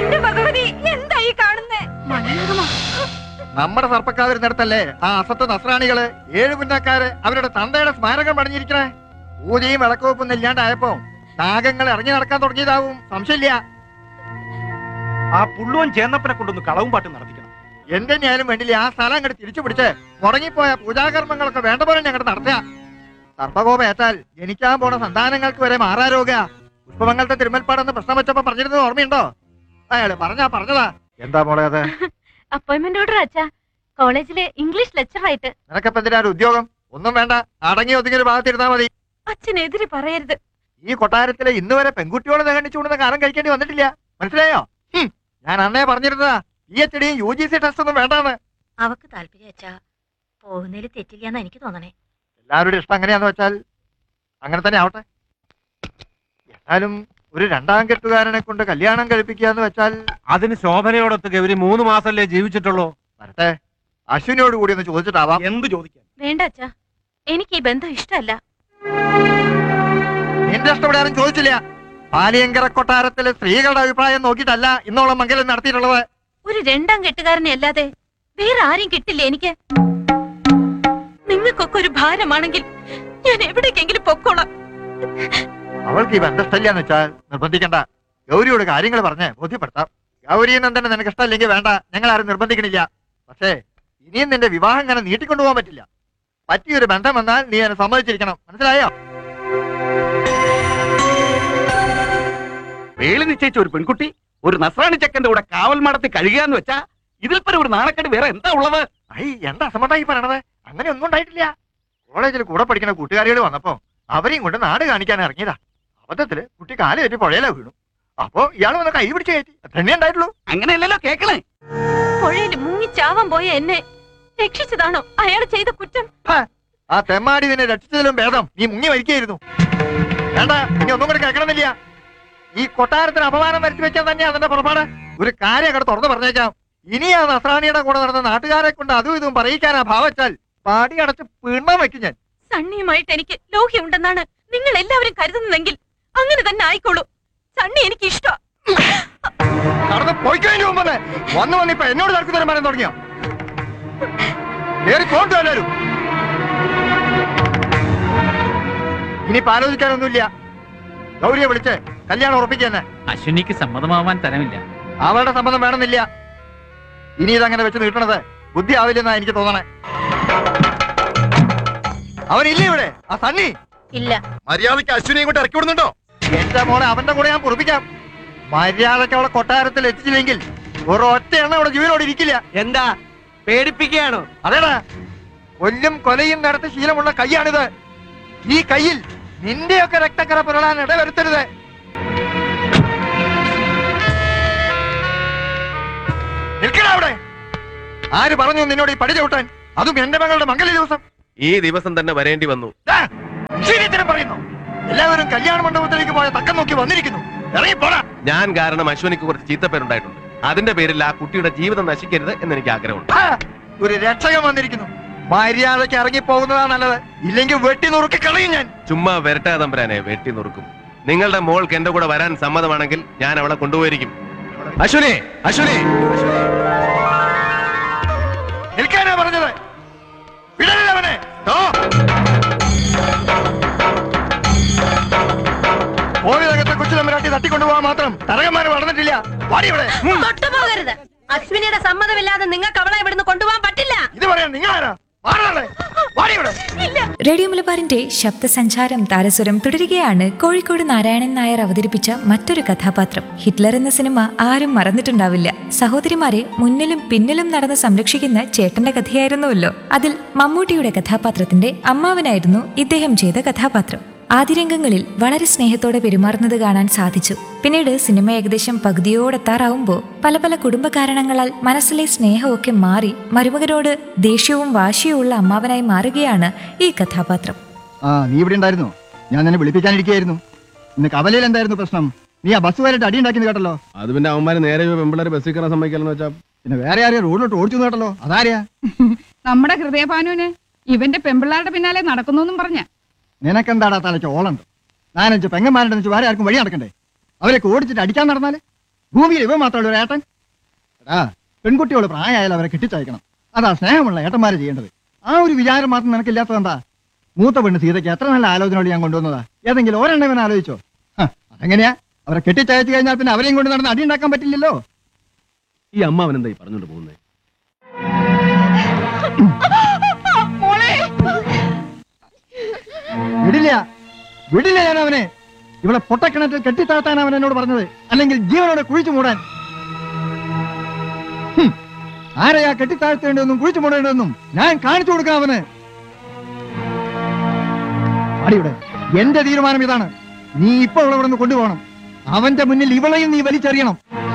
നമ്മുടെ സർപ്പക്കാർ വരുന്നിടത്തല്ലേ ആ അസത്ത് നസ്രാണികള് 7 പുന്നക്കാര് അവരുടെ തന്തയുടെ സ്മാരകം പണിഞ്ഞിരിക്കണേ. പൂജയും വിളക്കുവെപ്പൊന്നും ഇല്ലാണ്ടായപ്പോ നാഗങ്ങൾ ഇറങ്ങി നടക്കാൻ തുടങ്ങിയതാവും സംശയമില്ല. ആ പുള്ളുവൻ ചേന്നപ്പനെ കൊണ്ടൊന്ന് കളവും പാട്ട് നടത്തിക്കണം. എന്റെ ഞാനും വേണ്ടില്ല ആ സ്ഥലം അങ്ങോട്ട് തിരിച്ചു പിടിച്ച് മുടങ്ങിപ്പോയ പൂജാകർമ്മങ്ങളൊക്കെ വേണ്ട പോലെ ഞങ്ങളുടെ നടത്തുക. സർപ്പകോപം ഏറ്റാൽ ജനിക്കാൻ പോണ സന്താനങ്ങൾക്ക് വരെ മാറാരോഗ. പുഷ്പമംഗലത്തെ തിരുമൽപ്പാടെന്ന് പ്രശ്നം വെച്ചപ്പോ പറഞ്ഞിരുന്നത് ഓർമ്മയുണ്ടോ? അയാള് പറഞ്ഞതാ. എന്താ മോളെ അത്? അപ്പോയിന്റ്മെന്റ് ഓർഡർ അച്ഛാ, കോളേജിലെ ഇംഗ്ലീഷ് ലെക്ചറായിട്ട്. നിനക്കപ്പോ എന്തിനാ ഒരു ഉദ്യോഗം? ഒന്നും വേണ്ട, അടങ്ങി ഒതുങ്ങിയൊരു ഭാഗത്തിരുന്നാ മതി. അച്ഛനെതിരെ പറയരുത്. ഈ കൊട്ടാരത്തിലെ ഇന്ന് വരെ പെൺകുട്ടിയോട് ദഹനിച്ചുകൊണ്ടുന്ന കാലം കഴിക്കേണ്ടി വന്നിട്ടില്ല, മനസ്സിലായോ? ഞാൻ അന്നേ പറഞ്ഞിരുന്നതാ PhD UGC ടെസ്റ്റ് ഒന്നും വേണ്ടാന്ന്. അവക്ക് താല്പര്യം അച്ഛാ, പോകുന്നതിൽ തെറ്റില്ലാന്ന് എനിക്ക് തോന്നണേ. എല്ലാവരുടെ ഇഷ്ടം അങ്ങനെയാന്ന് വെച്ചാൽ അങ്ങനെ തന്നെ ആവട്ടെ. എന്നാലും ഒരു 2ാം കെട്ടുകാരനെ കൊണ്ട് കല്യാണം കഴിപ്പിക്കാന്ന് വെച്ചാൽ അതിന് ശോഭനയോടൊത്ത് ഗൗരി 3 മാസമല്ലേ ജീവിച്ചിട്ടുള്ളൂ. വരട്ടെ, അശ്വിനോട് കൂടി ഒന്ന് ചോദിച്ചിട്ടാവാം. എന്ത് ചോദിക്കാൻ? വേണ്ട അച്ഛാ, എനിക്ക് ഈ ബന്ധം ഇഷ്ടമല്ല. നിന്റെ ഇഷ്ടം ഇവിടെ ആരും ചോദിച്ചില്ല. പാലിയങ്കര കൊട്ടാരത്തിലെ സ്ത്രീകളുടെ അഭിപ്രായം നോക്കിയിട്ടല്ല ഇന്നോളം മംഗലം നടത്തിയിട്ടുള്ളത്. ഒരു 2ാം കെട്ടുകാരനെ അല്ലാതെ വേറെ ആരും കിട്ടില്ല എനിക്ക്. നിങ്ങൾക്കൊക്കെ ഒരു ഭാരമാണെങ്കിൽ ഞാൻ എവിടേക്കെങ്കിലും പൊക്കോളാം. അവൾക്ക് ഈ ബന്ധം ഇഷ്ടമില്ലാന്ന് വെച്ചാൽ നിർബന്ധിക്കണ്ട. ഗൗരിയോട് കാര്യങ്ങൾ പറഞ്ഞ് ബോധ്യപ്പെടുത്താം. ഗൗരിയെന്നും തന്നെ നിനക്ക് ഇഷ്ടമില്ലെങ്കിൽ വേണ്ട, ഞങ്ങൾ ആരും നിർബന്ധിക്കണില്ല. പക്ഷേ ഇനിയും നിന്റെ വിവാഹം ഇങ്ങനെ നീട്ടിക്കൊണ്ടുപോകാൻ പറ്റില്ല. പറ്റിയൊരു ബന്ധം വന്നാൽ നീ എന്നെ സമ്മതിച്ചിരിക്കണം, മനസ്സിലായോ? വേളി നിശ്ചയിച്ച ഒരു പെൺകുട്ടി ഒരു നസ്രാണി ചെക്കന്റെ കൂടെ കാവൽ മടത്തി കഴിയുകയെന്ന് വെച്ചാ ഇതിൽ പരം ഒരു നാണക്കേട് വേറെ എന്താ ഉള്ളത്? എന്താ അസമണ്ടായി പറയണത്? അങ്ങനെ ഒന്നും ഉണ്ടായിട്ടില്ല. കോളേജിൽ കൂടെ പഠിക്കുന്ന കൂട്ടുകാരികൾ വന്നപ്പോ അവരെയും കൊണ്ട് നാട് കാണിക്കാൻ ഇറങ്ങിയതാ. അബദ്ധത്തില് കുട്ടി കാല് കയറ്റി പുഴയിലാ വീണു. അപ്പോ ഇയാൾ വന്ന് കൈ പിടിച്ച് കയറ്റി. തന്നെ ഉണ്ടായിട്ടുള്ളൂ. അങ്ങനെയല്ലല്ലോ കേക്കണേ. പുഴയിൽ മുങ്ങിച്ചാവാൻ പോയ എന്നെ രക്ഷിച്ചതാണോ അയാൾ ചെയ്ത കുറ്റം? ആ തെമ്മാടി നിന്നെ രക്ഷിച്ചതിലും ഭേദം നീ മുങ്ങി മരിക്കായിരുന്നു. വേണ്ട, ഇനി ഒന്നും കൂടെ കേൾക്കണമെന്നില്ല. ഈ കൊട്ടാരത്തിന് അപമാനം വരുത്തി വെച്ചാൽ തന്നെയാ അതിന്റെ പുറപ്പാട്. ഒരു കാര്യം അങ്ങോട്ട് തുറന്നു പറഞ്ഞേക്കാം. ഇനി ആ നസ്രാണിയുടെ കൂടെ നടന്ന നാട്ടുകാരെ കൊണ്ട് അതും ഇതും പറയിക്കാനാ ഭാവച്ചാൽ പാടി അടച്ച് പിണ്ണം വെക്കും ഞാൻ. സണ്ണിയുമായിട്ട് എനിക്ക് ലോഹ്യമുണ്ടെന്നാണ് നിങ്ങൾ എല്ലാവരും കരുതുന്നതെങ്കിൽ അങ്ങനെ തന്നെ ആയിക്കോളൂ. സണ്ണി എനിക്ക് ഇഷ്ടം. നടന്ന് പോയിക്കഴിഞ്ഞു മുമ്പേ വന്ന് ഇപ്പൊ എന്നോട് തർക്കുതരം പറയാൻ തുടങ്ങിയോ? പോണ്ടു എല്ലാവരും. ഇനിയിപ്പോ ആലോചിക്കാനൊന്നുമില്ല. ഗൗരിയെ വിളിച്ച് കല്യാണം ഉറപ്പിക്കാന്നെ. അശ്വിനിക്ക് സമ്മതമാവാൻ തരമില്ല. അവളുടെ സമ്മതം വേണമെന്നില്ല. ഇനി ഇതങ്ങനെ വെച്ച് നീട്ടണത് ബുദ്ധി ആവില്ലെന്നാ എനിക്ക് തോന്നണേ. അവനില്ലേ ഇവിടെ ആ സണ്ണി? ഇല്ല. മര്യാദയ്ക്ക് അശ്വിനിയും കൊണ്ട് ഇറക്കി വിടുന്നുണ്ടോ? എന്റെ മോളെ അവന്റെ കൂടെ ഞാൻ പൊറപ്പിക്കാം. മര്യാദയ്ക്ക് അവളെ കൊട്ടാരത്തിൽ എത്തിച്ചില്ലെങ്കിൽ ഒരൊറ്റ എണ്ണ അവിടെ ജീവനോട് ഇരിക്കില്ല. എന്താ പേടിപ്പിക്കുകയാണോ? അതേടാ, കൊല്ലും കൊലയും നടത്തി ശീലമുള്ള കൈയാണിത്. ഈ കയ്യിൽ നിന്റെയൊക്കെ രക്തക്കറ പുരളാൻ ഇടവരുത്തരുത്. നിൽക്കടാ അവിടെ. ആര് പറഞ്ഞു നിന്നോട് ഈ പടി ചവിട്ടാൻ? അതും എന്റെ മകളുടെ മംഗല ദിവസം. ഈ ദിവസം തന്നെ വരേണ്ടി വന്നു. പറയുന്നു എല്ലാവരും കല്യാണ മണ്ഡപത്തിലേക്ക് പോയ തക്കം നോക്കി വന്നിരിക്കുന്നു. ഇറങ്ങിപ്പോടാ. ഞാൻ കാരണം അശ്വനിക്ക് കുറച്ച് ചീത്തപ്പേരുണ്ടായിട്ടുണ്ട്. അതിന്റെ പേരിൽ ആ കുട്ടിയുടെ ജീവിതം നശിക്കരുത് എന്ന് എനിക്ക് ആഗ്രഹമുണ്ട്. ഒരു രക്ഷകൻ വന്നിരിക്കുന്നു. മര്യാദയ്ക്ക് ഇറങ്ങി പോകുന്നതാ നല്ലത്. ഇല്ലെങ്കിൽ വെട്ടി നുറുക്കി കളയും ഞാൻ. ചുമ്മാ വരട്ടാ തമ്പുരാനെ, വെട്ടി നുറുക്കും. നിങ്ങളുടെ മോൾക്ക് എന്റെ കൂടെ വരാൻ സമ്മതമാണെങ്കിൽ ഞാൻ അവളെ കൊണ്ടുപോയിരിക്കും. അശ്വിനെ, അശ്വിനെ, നിൽക്കാനാ പറഞ്ഞത്. വിടരുത് അവനെ. കോവിലകത്തെ കൊച്ചുതമ്പുരാട്ടി തട്ടിക്കൊണ്ടുപോകാൻ മാത്രം തരകന്മാര് വളർന്നിട്ടില്ല. വാടി ഇവിടെ. തൊട്ടുപോകരുത്. അശ്വിനിയുടെ സമ്മതമില്ലാതെ നിങ്ങൾക്ക് അവളെ ഇവിടുന്ന് കൊണ്ടുപോകാൻ പറ്റില്ല. ഇത് പറയാൻ നിങ്ങൾ ആരാ? റേഡിയോ മലബാറിന്റെ ശബ്ദസഞ്ചാരം താരസ്വരം തുടരുകയാണ്. കോഴിക്കോട് നാരായണൻ നായർ അവതരിപ്പിച്ച മറ്റൊരു കഥാപാത്രം. ഹിറ്റ്ലർ എന്ന സിനിമ ആരും മറന്നിട്ടുണ്ടാവില്ല. സഹോദരിമാരെ മുന്നിലും പിന്നിലും നടന്ന് സംരക്ഷിക്കുന്ന ചേട്ടന്റെ കഥയായിരുന്നുവല്ലോ. അതിൽ മമ്മൂട്ടിയുടെ കഥാപാത്രത്തിന്റെ അമ്മാവനായിരുന്നു ഇദ്ദേഹം ചെയ്ത കഥാപാത്രം. ആദ്യരംഗങ്ങളിൽ വളരെ സ്നേഹത്തോടെ പെരുമാറുന്നത് കാണാൻ സാധിച്ചു. പിന്നീട് സിനിമ ഏകദേശം പകുതിയോടെത്താറാവുമ്പോൾ പല പല കുടുംബ കാരണങ്ങളാൽ മനസ്സിലെ സ്നേഹമൊക്കെ മാറി മരുമകനോട് ദേഷ്യവും വാശിയുമുള്ള അമ്മാവനായി മാറുകയാണ് ഈ കഥാപാത്രം. നീ ഇവിടെ ഉണ്ടായിരുന്നോ? ഞാൻ നിന്നെ വിളിപ്പിക്കാനിരിക്കുകയായിരുന്നു. ഇന്ന് കവലയിൽ എന്തായിരുന്നു പ്രശ്നം? നീ ആ ബസ് വരെ അടി ഉണ്ടാക്കി കേട്ടല്ലോ. അത് പിന്നെ അവന്മാര് നേരെ പെമ്പിള്ളേര് ബസ്സിൽ കയറാൻ സമ്മതിക്കാന്ന് വെച്ചാ പിന്നെ വേറെ ആരെയും റോഡിലോട്ട് ഓടിച്ചു കേട്ടല്ലോ. അതാരെയാ? നമ്മുടെ ഹൃദയഭാനുവിന് ഇവന്റെ പെമ്പിള്ളാരുടെ പിന്നാലെ നടക്കുന്നു പറഞ്ഞ. നിനക്കെന്താടാ തലയ്ക്ക് ഓളുണ്ട്? 4-5 പെങ്ങന്മാരുടെ വെച്ച് വേറെ ആർക്കും വഴി നടക്കണ്ടേ? അവരൊക്കെ ഓടിച്ചിട്ട് അടിക്കാൻ നടന്നാല് ഭൂമിയിൽ ഇവ മാത്രമുള്ള ഒരു ഏട്ടൻ. എടാ, പെൺകുട്ടിയോട് പ്രായമായാലും അവരെ കെട്ടിച്ചയക്കണം. അതാ സ്നേഹമുള്ള ഏട്ടന്മാര് ചെയ്യേണ്ടത്. ആ ഒരു വിചാരം മാത്രം നിനക്കില്ലാത്തതെന്താ? മൂത്ത പെണ്ണ് സീതയ്ക്ക് എത്ര നല്ല ആലോചനയോട് ഞാൻ കൊണ്ടുവന്നതാ. ഏതെങ്കിലും ഒരെണ്ണവൻ ആലോചിച്ചോ? അതെങ്ങനെയാ? അവരെ കെട്ടിച്ചയച്ചു കഴിഞ്ഞാൽ പിന്നെ അവരെയും കൊണ്ട് നടന്ന് അടി ഉണ്ടാക്കാൻ പറ്റില്ലല്ലോ. ഈ അമ്മാവൻ എന്തായി പറഞ്ഞോണ്ട് പോകുന്നത്? വിടില്ല, വിടില്ല ഞാൻ അവനെ. ഇവിടെ പൊട്ടക്കിണറ്റിൽ കെട്ടിത്താഴ്ത്താൻ അവൻ എന്നോട് പറഞ്ഞത്, അല്ലെങ്കിൽ ജീവനോടെ കുഴിച്ചു മൂടാൻ. ആരെയാ കെട്ടിത്താഴ്ത്തേണ്ടതെന്നും കുഴിച്ചു മൂടേണ്ടതെന്നും ഞാൻ കാണിച്ചു കൊടുക്കാം അവന്. അടിയുടെ എന്റെ തീരുമാനം ഇതാണ്. നീ ഇപ്പോൾ ഇവിടെ നിന്ന് കൊണ്ടുപോകണം. അവന്റെ മുന്നിൽ ഇവളെയും നീ വലിച്ചെറിയണം.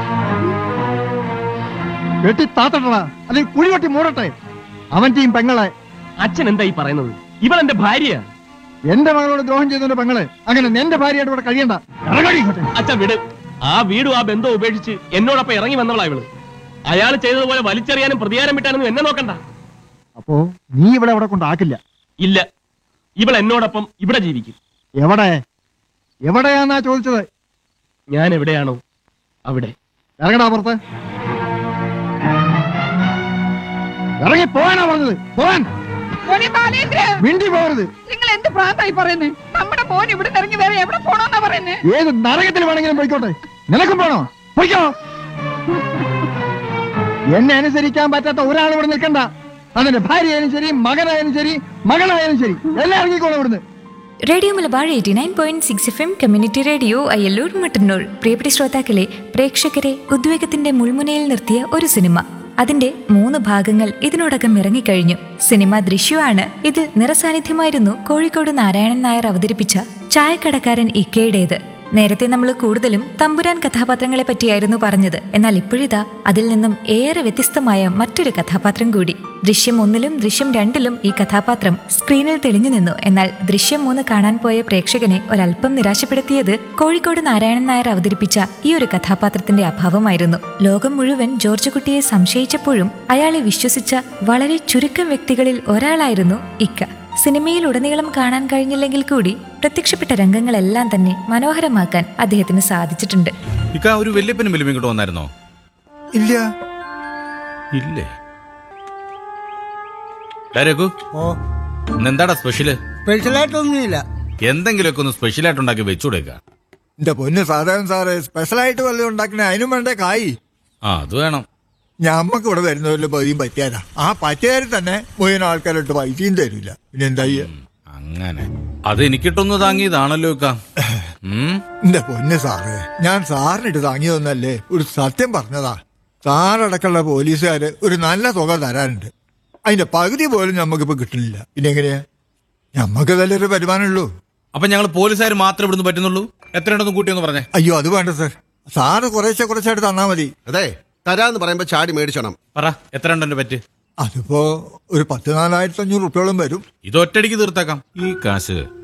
കെട്ടിത്താത്തട്ടടാ, അല്ലെങ്കിൽ കുഴിവെട്ടി മൂടട്ടെ അവന്റെയും പെങ്ങളെ. അച്ഛൻ എന്തായി പറയുന്നത്? ഇവൾ എന്റെ ഭാര്യ. എന്റെ മകളോട് ദ്രോഹം ചെയ്തതിന്റെ പെങ്ങളെ അങ്ങനെ എന്റെ ഭാര്യയായിട്ട് ഇവിടെ കഴിയണ്ട. അച്ഛൻ വിട്. ആ വീടും ആ ബന്ധവും ഉപേക്ഷിച്ച് എന്നോടൊപ്പം ഇറങ്ങി വന്നവളാ ഇവള്. അയാൾ ചെയ്തതുപോലെ വലിച്ചെറിയാനും പ്രതികാരം വിട്ടാനൊന്നും എന്നെ നോക്കണ്ട. അപ്പോ നീ ഇവിടെ അവിടെ കൊണ്ടാക്കില്ല? ഇല്ല, ഇവൾ എന്നോടൊപ്പം ഇവിടെ ജീവിക്കും. എവിടെ? എവിടെയാന്നാ ചോദിച്ചത്? ഞാൻ എവിടെയാണോ അവിടെ. ഇറങ്ങടാ പുറത്ത്. ഇറങ്ങി പോവാനാ പറഞ്ഞത്. പോവാൻ മിണ്ടി പോകരുത്. നിങ്ങൾ എന്ത് പ്രാന്തായി പറയുന്നേ? നമ്മുടെ മോൻ ഇവിടെ ഇറങ്ങി വേറെ എവിടെ പോണോന്നാ പറയുന്നേ? ഏത് നരകത്തിൽ വേണമെങ്കിലും പോയിക്കോട്ടെ. നിനക്കും പോണോ? പോയിക്കോ. എന്നെ അനുസരിക്കാൻ പറ്റാത്ത ഒരാൾ ഇവിടെ നിൽക്കണ്ട. അതിന്റെ ഭാര്യയായാലും ശരി, മകനായാലും ശരി, മകളായാലും ശരി, എല്ലാം ഇറങ്ങിക്കോളും ഇവിടുന്ന്. Radio Malabar 89.6 FM community radio Ayyallur Mattannur. പ്രിയപ്പെട്ട ശ്രോതാക്കളെ, പ്രേക്ഷകരെ ഉദ്വേഗത്തിന്റെ മുൾമുനയിൽ നിർത്തിയ ഒരു സിനിമ. അതിന്റെ 3 ഭാഗങ്ങൾ ഇതിനോടകം ഇറങ്ങിക്കഴിഞ്ഞു. സിനിമ ദൃശ്യമാണ്. ഇതിൽ നിറസാന്നിധ്യമായിരുന്നു കോഴിക്കോട് നാരായണൻ നായർ അവതരിപ്പിച്ച ചായക്കടക്കാരൻ ഇക്കയുടേത്. നേരത്തെ നമ്മൾ കൂടുതലും തമ്പുരാൻ കഥാപാത്രങ്ങളെ പറ്റിയായിരുന്നു പറഞ്ഞത്. എന്നാൽ ഇപ്പോഴിതാ അതിൽ നിന്നും ഏറെ വ്യത്യസ്തമായ മറ്റൊരു കഥാപാത്രം കൂടി. ദൃശ്യം 1-ലും ദൃശ്യം 2-ലും ഈ കഥാപാത്രം സ്ക്രീനിൽ തെളിഞ്ഞു നിന്നു. എന്നാൽ ദൃശ്യം 3 കാണാൻ പോയ പ്രേക്ഷകനെ ഒരൽപ്പം നിരാശപ്പെടുത്തിയത് കോഴിക്കോട് നാരായണൻ നായർ അവതരിപ്പിച്ച ഈ ഒരു കഥാപാത്രത്തിന്റെ അഭാവമായിരുന്നു. ലോകം മുഴുവൻ ജോർജ് കുട്ടിയെ സംശയിച്ചപ്പോഴും അയാളെ വിശ്വസിച്ച വളരെ ചുരുക്കം വ്യക്തികളിൽ ഒരാളായിരുന്നു ഇക്ക. സിനിമയിൽ ഉടനീളം കാണാൻ കഴിഞ്ഞില്ലെങ്കിൽ കൂടി പ്രത്യക്ഷപ്പെട്ട രംഗങ്ങളെല്ലാം തന്നെ മനോഹരമാക്കാൻ അദ്ദേഹത്തിന് സാധിച്ചിട്ടുണ്ട്. ഒരു വല്യപ്പനും വലിയ ഇങ്ങോട്ട് വന്നായിരുന്നോ? ഇല്ല. ഇല്ലേ? എന്താടാ സ്പെഷ്യല്? സ്പെഷ്യലായിട്ടൊന്നുമില്ല. എന്തെങ്കിലുമൊക്കെ ഒന്ന് സ്പെഷ്യലായിട്ട് ഉണ്ടാക്കി വെച്ചുകൊടുക്ക. എന്റെ പൊന്ന് സാധാരണ സാറ് സ്പെഷ്യലായിട്ട് വല്ലതും ഉണ്ടാക്കണേ, അതിനും വേണ്ടേ കായ്. അത് വേണം. ഞമ്മക്ക് ഇവിടെ വരുന്നവരിൽ പതിയും പറ്റിയാലാ. ആ പറ്റിയാൽ തന്നെ മുഴുവൻ ആൾക്കാരോട്ട് പൈസയും തരില്ല. പിന്നെ എന്താ അങ്ങനെ? അത് എനിക്കിട്ടൊന്ന് താങ്ങിയതാണല്ലോ. എന്റെ പൊന്ന് സാറ്, ഞാൻ സാറിനിട്ട് താങ്ങിയതൊന്നല്ലേ, ഒരു സത്യം പറഞ്ഞതാ. സാറടക്കമുള്ള പോലീസുകാര് ഒരു നല്ല തുക തരാനുണ്ട്. അതിന്റെ പകുതി പോലും ഞമ്മക്കിപ്പോ കിട്ടുന്നില്ല. പിന്നെ എങ്ങനെയാ? ഞമ്മക്ക് നല്ലൊരു വരുമാനമുള്ളൂ. അപ്പൊ ഞങ്ങൾ പോലീസുകാർ മാത്രമേ ഇവിടുന്ന് പറ്റുന്നുള്ളൂ? എത്രയുണ്ടെന്ന് കൂട്ടിയൊന്ന് പറഞ്ഞേ. അയ്യോ, അത് വേണ്ട സാർ. സാറ് കുറച്ചായിട്ട് തന്നാ മതി. അതെ, തരാന്ന് പറയുമ്പോ ചാടി മേടിച്ചോണം. പറ, എത്ര ഉണ്ടെന്റെ പറ്റ്? അതിപ്പോ ഒരു 14,500 റുപ്യോളം വരും. ഇത് ഒറ്റയടിക്ക് തീർത്തേക്കാം. ഈ കാശ്